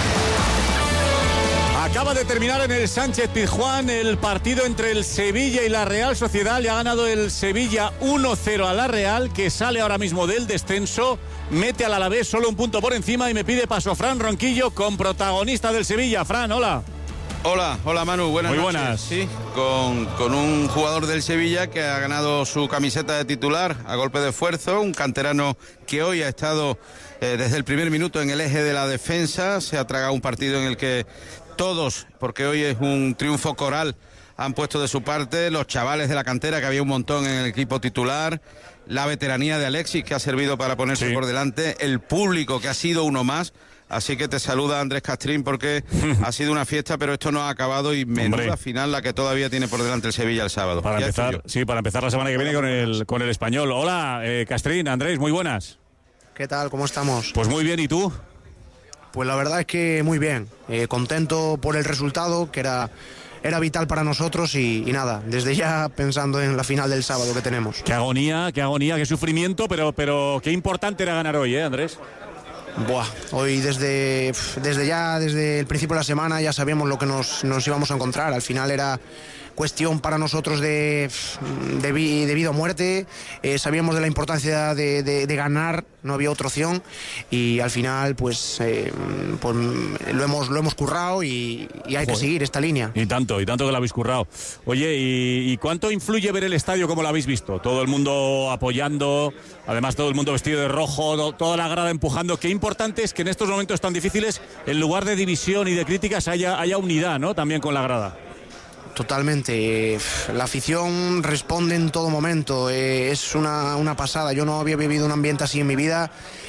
Acaba de terminar en el Sánchez Pizjuán el partido entre el Sevilla y la Real Sociedad. Le ha ganado el Sevilla 1-0 a la Real, que sale ahora mismo del descenso, mete al Alavés solo un punto por encima y me pide paso Fran Ronquillo con protagonista del Sevilla. Fran, hola. Hola Manu, buenas Muy noches. buenas. Sí, con un jugador del Sevilla que ha ganado su camiseta de titular a golpe de esfuerzo, un canterano que hoy ha estado desde el primer minuto en el eje de la defensa, se ha tragado un partido en el que todos, porque hoy es un triunfo coral, han puesto de su parte, los chavales de la cantera, que había un montón en el equipo titular, la veteranía de Alexis, que ha servido para ponerse por delante, el público, que ha sido uno más. Así que te saluda Andrés Castrín, porque ha sido una fiesta, pero esto no ha acabado, y menuda final la que todavía tiene por delante el Sevilla el sábado. Para empezar la semana que viene con el Español. Hola, Castrín, Andrés, muy buenas. ¿Qué tal? ¿Cómo estamos? Pues muy bien, ¿y tú? Pues la verdad es que muy bien, contento por el resultado, que era vital para nosotros, y nada, desde ya pensando en la final del sábado que tenemos. Qué agonía, qué sufrimiento, pero qué importante era ganar hoy, Andrés. Hoy desde el principio de la semana ya sabíamos lo que nos íbamos a encontrar. Al final era cuestión para nosotros de vida o muerte. Sabíamos de la importancia de ganar, no había otra opción, y al final pues lo hemos currado, y hay que seguir esta línea. Y tanto que lo habéis currado. Oye, ¿y cuánto influye ver el estadio como lo habéis visto? Todo el mundo apoyando, además todo el mundo vestido de rojo, toda la grada empujando. Qué importante es que en estos momentos tan difíciles, en lugar de división y de críticas, haya unidad, ¿no? También con la grada. Totalmente. La afición responde en todo momento. Es una pasada. Yo no había vivido un ambiente así en mi vida.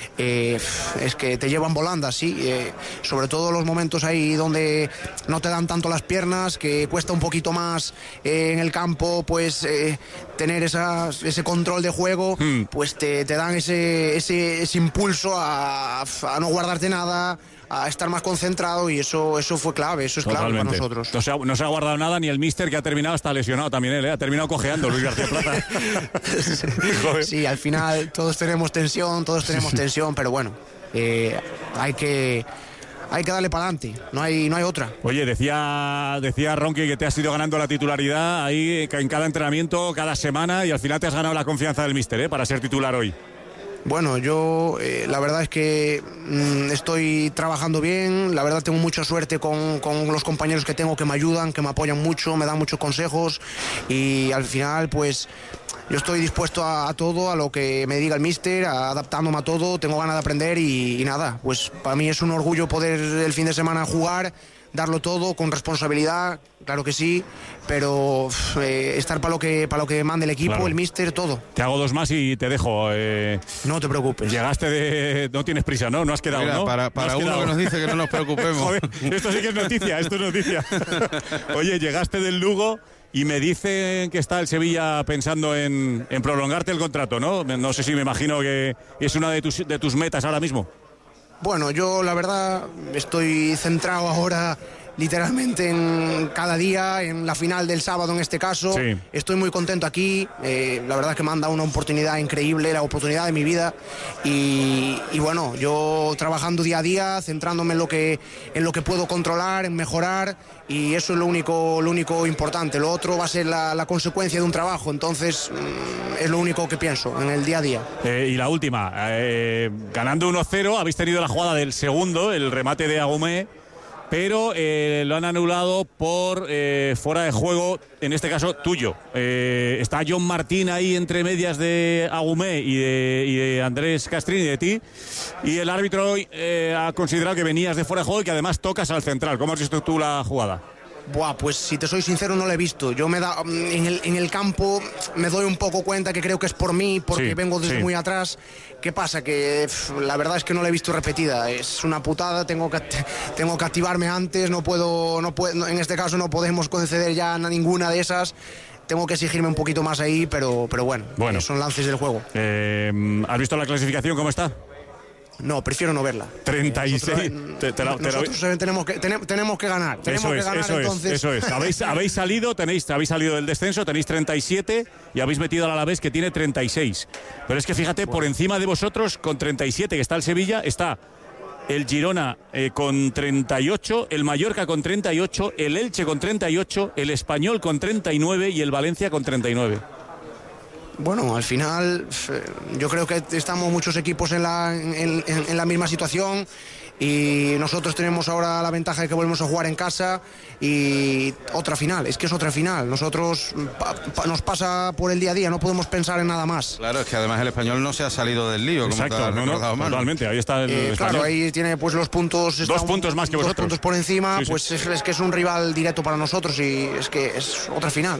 Es que te llevan volando así. Sobre todo los momentos ahí donde no te dan tanto las piernas, que cuesta un poquito más en el campo, pues tener ese control de juego, pues te dan ese impulso a no guardarte nada, a estar más concentrado, y eso fue clave, eso es clave para nosotros. No se ha guardado nada, ni el míster, que ha terminado, está lesionado también él, ha terminado cojeando Luis García Plata. Sí, al final todos tenemos tensión, pero bueno, hay que darle para adelante, no hay otra. Oye, decía Ronqui que te has ido ganando la titularidad ahí en cada entrenamiento, cada semana, y al final te has ganado la confianza del míster, para ser titular hoy. Bueno, yo la verdad es que estoy trabajando bien, la verdad tengo mucha suerte con los compañeros que tengo, que me ayudan, que me apoyan mucho, me dan muchos consejos, y al final pues yo estoy dispuesto a todo, a lo que me diga el míster, adaptándome a todo, tengo ganas de aprender y nada, pues para mí es un orgullo poder el fin de semana jugar, darlo todo con responsabilidad, claro que sí, pero estar para lo que mande el equipo, claro. El míster, todo. Te hago dos más y te dejo. No te preocupes. Llegaste no tienes prisa, ¿no? No has quedado, mira, ¿no? Para no uno que nos dice que no nos preocupemos. Joder, esto sí que es noticia, Oye, llegaste del Lugo y me dicen que está el Sevilla pensando en prolongarte el contrato, ¿no? No sé si me imagino que es una de tus metas ahora mismo. Bueno, yo la verdad estoy centrado ahora literalmente en cada día, en la final del sábado en este caso. Sí. Estoy muy contento aquí, la verdad es que me han dado una oportunidad increíble, la oportunidad de mi vida, y bueno, yo trabajando día a día, centrándome en lo que puedo controlar, en mejorar, y eso es lo único importante. Lo otro va a ser la consecuencia de un trabajo, entonces es lo único que pienso en el día a día. Y la última, ganando 1-0, habéis tenido la jugada del segundo, el remate de Agumé, pero lo han anulado por fuera de juego, en este caso tuyo. Está John Martín ahí entre medias de Agumé y de Andrés Castrín y de ti, y el árbitro ha considerado que venías de fuera de juego y que además tocas al central. ¿Cómo has visto tú la jugada? Buah, pues si te soy sincero no lo he visto. Yo en el campo me doy un poco cuenta que creo que es por mí, porque vengo desde muy atrás. ¿Qué pasa? Que la verdad es que no la he visto repetida. Es una putada, tengo que activarme antes, no puedo, en este caso no podemos conceder ya ninguna de esas. Tengo que exigirme un poquito más ahí, pero bueno, son lances del juego. ¿Has visto la clasificación cómo está? No, prefiero no verla. 36. Nosotros tenemos que ganar. Eso es. Habéis salido del descenso, tenéis 37 y habéis metido al Alavés, que tiene 36. Pero es que fíjate, por encima de vosotros, con 37, que está el Sevilla, está el Girona con 38, el Mallorca con 38, el Elche con 38, el Español con 39 y el Valencia con 39. Bueno, al final yo creo que estamos muchos equipos en la misma situación, y nosotros tenemos ahora la ventaja de que volvemos a jugar en casa, y otra final, es que es otra final. Nosotros nos pasa por el día a día, no podemos pensar en nada más. Claro, es que además el Español no se ha salido del lío. Exacto, como te has recordado, totalmente, ahí está el Español. Claro, ahí tiene pues los puntos. 2 puntos más que vosotros. 2 puntos por encima, pues es que es un rival directo para nosotros, y es que es otra final.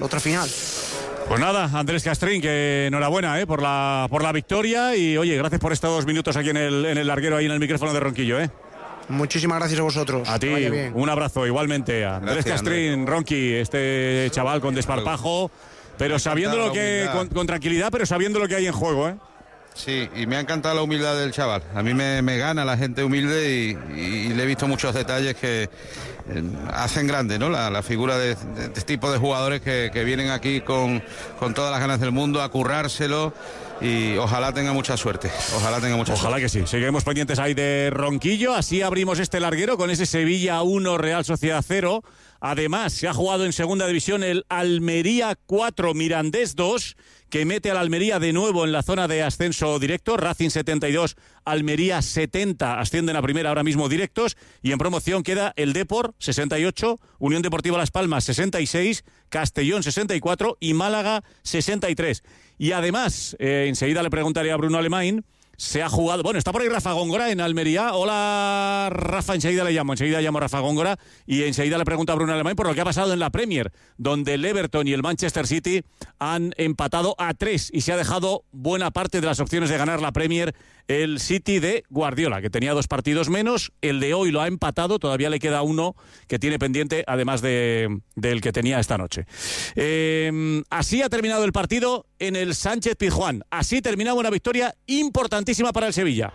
Pues nada, Andrés Castrín, que enhorabuena por la victoria, y oye, gracias por estos 2 minutos aquí en el larguero, ahí en el micrófono de Ronquillo. Muchísimas gracias a vosotros. A ti, un abrazo igualmente. Andrés Castrín, Ronqui, este chaval con desparpajo, pero sabiendo lo que, con tranquilidad, pero sabiendo lo que hay en juego. Sí, y me ha encantado la humildad del chaval. A mí me gana la gente humilde, y le he visto muchos detalles que hacen grande, ¿no? La figura de este tipo de jugadores que vienen aquí con todas las ganas del mundo a currárselo, y ojalá tenga mucha suerte. Ojalá que sí. Seguiremos pendientes ahí de Ronquillo. Así abrimos este larguero con ese Sevilla 1, Real Sociedad 0. Además, se ha jugado en segunda división el Almería 4, Mirandés 2, que mete al Almería de nuevo en la zona de ascenso directo. Racing 72, Almería 70, ascienden a primera ahora mismo directos, y en promoción queda el Depor 68, Unión Deportiva Las Palmas 66, Castellón 64 y Málaga 63. Y además, enseguida le preguntaré a Bruno Alemán, se ha jugado... Bueno, está por ahí Rafa Góngora en Almería. Hola, Rafa, enseguida llamo a Rafa Góngora y enseguida le pregunto a Bruno Alemán por lo que ha pasado en la Premier, donde el Everton y el Manchester City han empatado a 3 y se ha dejado buena parte de las opciones de ganar la Premier el City de Guardiola, que tenía 2 partidos menos. El de hoy lo ha empatado, todavía le queda uno que tiene pendiente, además del que tenía esta noche. Así ha terminado el partido en el Sánchez Pizjuán. Así terminaba una victoria importantísima para el Sevilla.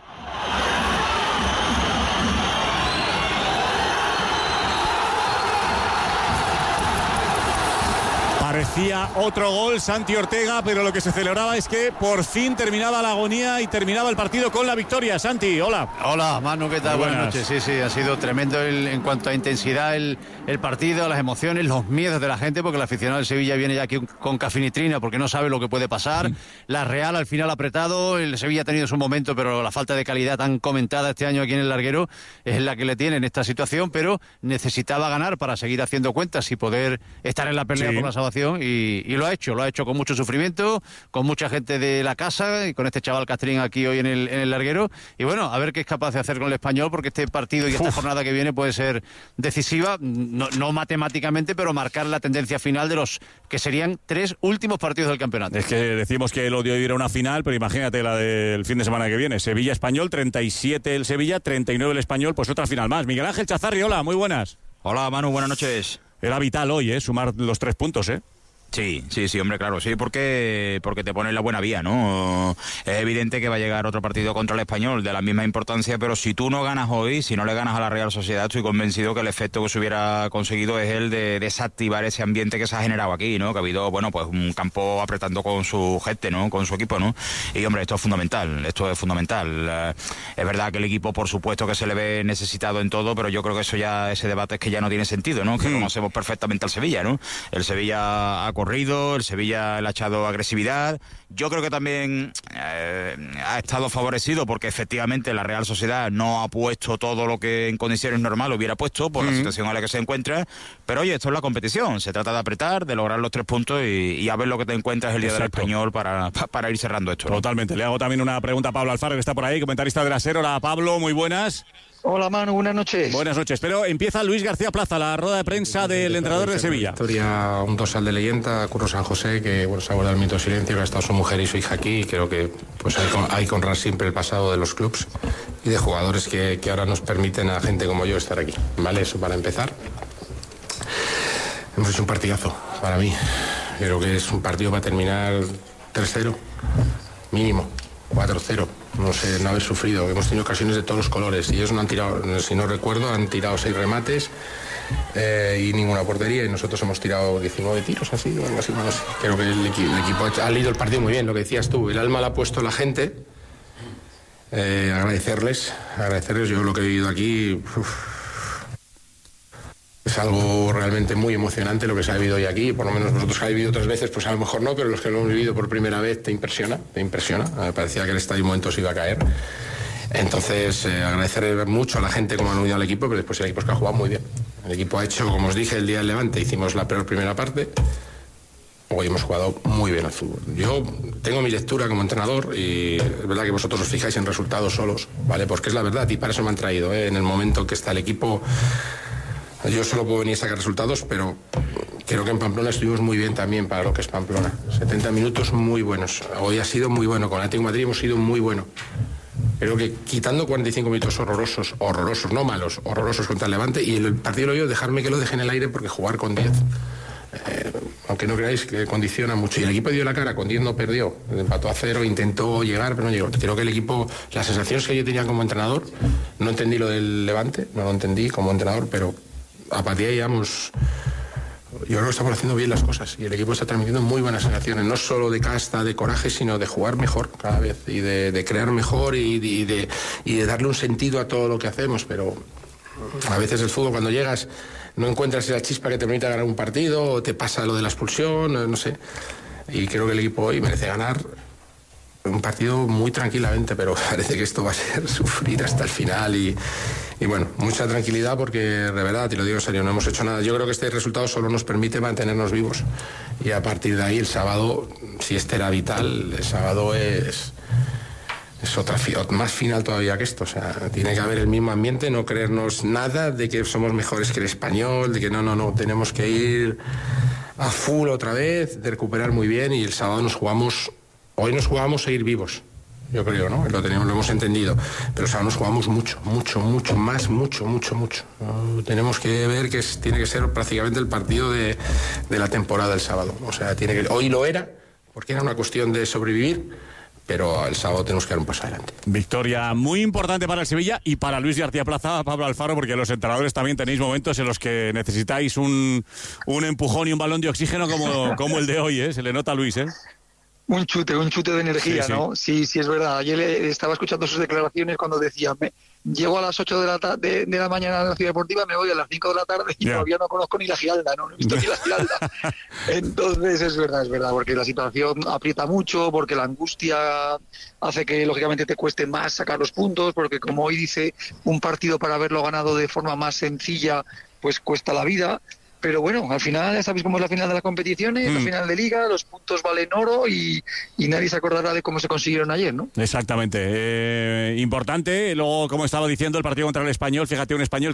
Parecía otro gol, Santi Ortega, pero lo que se celebraba es que por fin terminaba la agonía y terminaba el partido con la victoria. Santi, hola. Hola, Manu, ¿qué tal? Buenas noches. Sí, ha sido tremendo en cuanto a intensidad el partido, las emociones, los miedos de la gente, porque el aficionado del Sevilla viene ya aquí con cafinitrina porque no sabe lo que puede pasar. La Real al final apretado, el Sevilla ha tenido su momento, pero la falta de calidad tan comentada este año aquí en el larguero es la que le tiene en esta situación, pero necesitaba ganar para seguir haciendo cuentas y poder estar en la pelea por la salvación. Y lo ha hecho con mucho sufrimiento, con mucha gente de la casa y con este chaval Castrín aquí hoy en el larguero. Y bueno, a ver qué es capaz de hacer con el Español, porque este partido y esta jornada que viene puede ser decisiva, no matemáticamente, pero marcar la tendencia final de los que serían 3 últimos partidos del campeonato. Es que decimos que el odio de ir a una final, pero imagínate la del fin de semana que viene. Sevilla-Español, 37 el Sevilla, 39 el Español, pues otra final más. Miguel Ángel Chazarri, hola, muy buenas. Hola, Manu, buenas noches. Era vital hoy, sumar los 3 puntos, Sí, hombre, claro, sí, porque te pone en la buena vía, ¿no? Es evidente que va a llegar otro partido contra el Español de la misma importancia, pero si tú no ganas hoy, si no le ganas a la Real Sociedad, estoy convencido que el efecto que se hubiera conseguido es el de desactivar ese ambiente que se ha generado aquí, ¿no? Que ha habido, bueno, pues un campo apretando con su gente, ¿no? Con su equipo, ¿no? Y, hombre, esto es fundamental. Es verdad que el equipo, por supuesto, que se le ve necesitado en todo, pero yo creo que ese debate es que ya no tiene sentido, ¿no? Que conocemos perfectamente al Sevilla, ¿no? El Sevilla ha corrido, el Sevilla le ha echado agresividad. Yo creo que también ha estado favorecido porque efectivamente la Real Sociedad no ha puesto todo lo que en condiciones normales hubiera puesto por la situación en la que se encuentra, pero oye, esto es la competición, se trata de apretar, de lograr los 3 puntos y a ver lo que te encuentras el día del Español para ir cerrando esto, ¿no? Totalmente. Le hago también una pregunta a Pablo Alfaro, que está por ahí, comentarista de la SER. Hola, Pablo, muy buenas. Hola, Manu, buenas noches. Buenas noches, pero empieza Luis García Plaza, la rueda de prensa del entrenador de Sevilla. Historia, un dorsal de leyenda, Curro San José, que bueno, se ha guardado el mito de silencio, que ha estado su mujer y su hija aquí, y creo que pues hay que honrar siempre el pasado de los clubs y de jugadores que ahora nos permiten a gente como yo estar aquí. ¿Vale? Eso para empezar. Hemos hecho un partidazo, para mí. Creo que es un partido para terminar 3-0, mínimo. 4-0, no sé, no haber sufrido. Hemos tenido ocasiones de todos los colores y ellos no han tirado, si no recuerdo, han tirado 6 remates y ninguna portería, y nosotros hemos tirado 19 tiros, así, o algo así, no sé. Creo que el equipo ha leído el partido muy bien, lo que decías tú, el alma la ha puesto la gente. Agradecerles, yo lo que he vivido aquí, es algo realmente muy emocionante lo que se ha vivido hoy aquí. Por lo menos vosotros que habéis vivido otras veces, pues a lo mejor no, pero los que lo hemos vivido por primera vez te impresiona. Me parecía que el estadio en momentos iba a caer. Entonces, agradecer mucho a la gente como han unido al equipo, pero después el equipo es que ha jugado muy bien. El equipo ha hecho, como os dije, el día del Levante, hicimos la peor primera parte. Hoy hemos jugado muy bien al fútbol. Yo tengo mi lectura como entrenador y es verdad que vosotros os fijáis en resultados solos, ¿vale? Porque es la verdad y para eso me han traído, En el momento que está el equipo... Yo solo puedo venir a sacar resultados, pero creo que en Pamplona estuvimos muy bien también para lo que es Pamplona. 70 minutos muy buenos. Hoy ha sido muy bueno. Con Atlético de Madrid hemos sido muy bueno. Creo que quitando 45 minutos horrorosos, no malos, horrorosos contra el Levante, y el partido lo yo, dejarme que lo deje en el aire porque jugar con 10, aunque no creáis, que condiciona mucho. Y el equipo dio la cara, con 10 no perdió. Empató a 0, intentó llegar, pero no llegó. Creo que el equipo, las sensaciones que yo tenía como entrenador, no entendí lo del Levante, no lo entendí como entrenador, pero... A partir de ahí vamos, yo creo que estamos haciendo bien las cosas y el equipo está transmitiendo muy buenas sensaciones, no solo de casta, de coraje, sino de jugar mejor cada vez y de crear mejor y de darle un sentido a todo lo que hacemos. Pero a veces el fútbol, cuando llegas, no encuentras esa chispa que te permite ganar un partido, o te pasa lo de la expulsión, no sé. Y creo que el equipo hoy merece ganar un partido muy tranquilamente, pero parece que esto va a ser sufrir hasta el final y bueno, mucha tranquilidad porque de verdad, te lo digo en serio, no hemos hecho nada. Yo creo que este resultado solo nos permite mantenernos vivos y a partir de ahí el sábado, si este era vital, el sábado es es otra más final todavía que esto. O sea, tiene que haber el mismo ambiente, no creernos nada de que somos mejores que el Español, de que no, tenemos que ir a full otra vez, de recuperar muy bien, y el sábado hoy nos jugamos a ir vivos. Yo creo, ¿no? Lo hemos entendido. Pero o sea, nos jugamos mucho más. Tenemos que ver que tiene que ser prácticamente el partido de la temporada el sábado. O sea, hoy lo era, porque era una cuestión de sobrevivir, pero el sábado tenemos que dar un paso adelante. Victoria muy importante para el Sevilla y para Luis García Plaza, Pablo Alfaro, porque los entrenadores también tenéis momentos en los que necesitáis un empujón y un balón de oxígeno como el de hoy, ¿eh? Se le nota a Luis, ¿eh? Un chute de energía, sí, ¿no? Sí, es verdad. Ayer estaba escuchando sus declaraciones cuando decía, llego a las 8 de la mañana a la Ciudad Deportiva, me voy a las 5 de la tarde y todavía no conozco ni la Giralda, no he visto ni la Giralda. Entonces es verdad, porque la situación aprieta mucho, porque la angustia hace que lógicamente te cueste más sacar los puntos, porque como hoy dice, un partido para haberlo ganado de forma más sencilla, pues cuesta la vida. Pero bueno, al final ya sabéis cómo es la final de las competiciones, la final de Liga, los puntos valen oro y nadie se acordará de cómo se consiguieron ayer, ¿no? Exactamente. Importante, luego, como estaba diciendo, el partido contra el Español, fíjate, un Español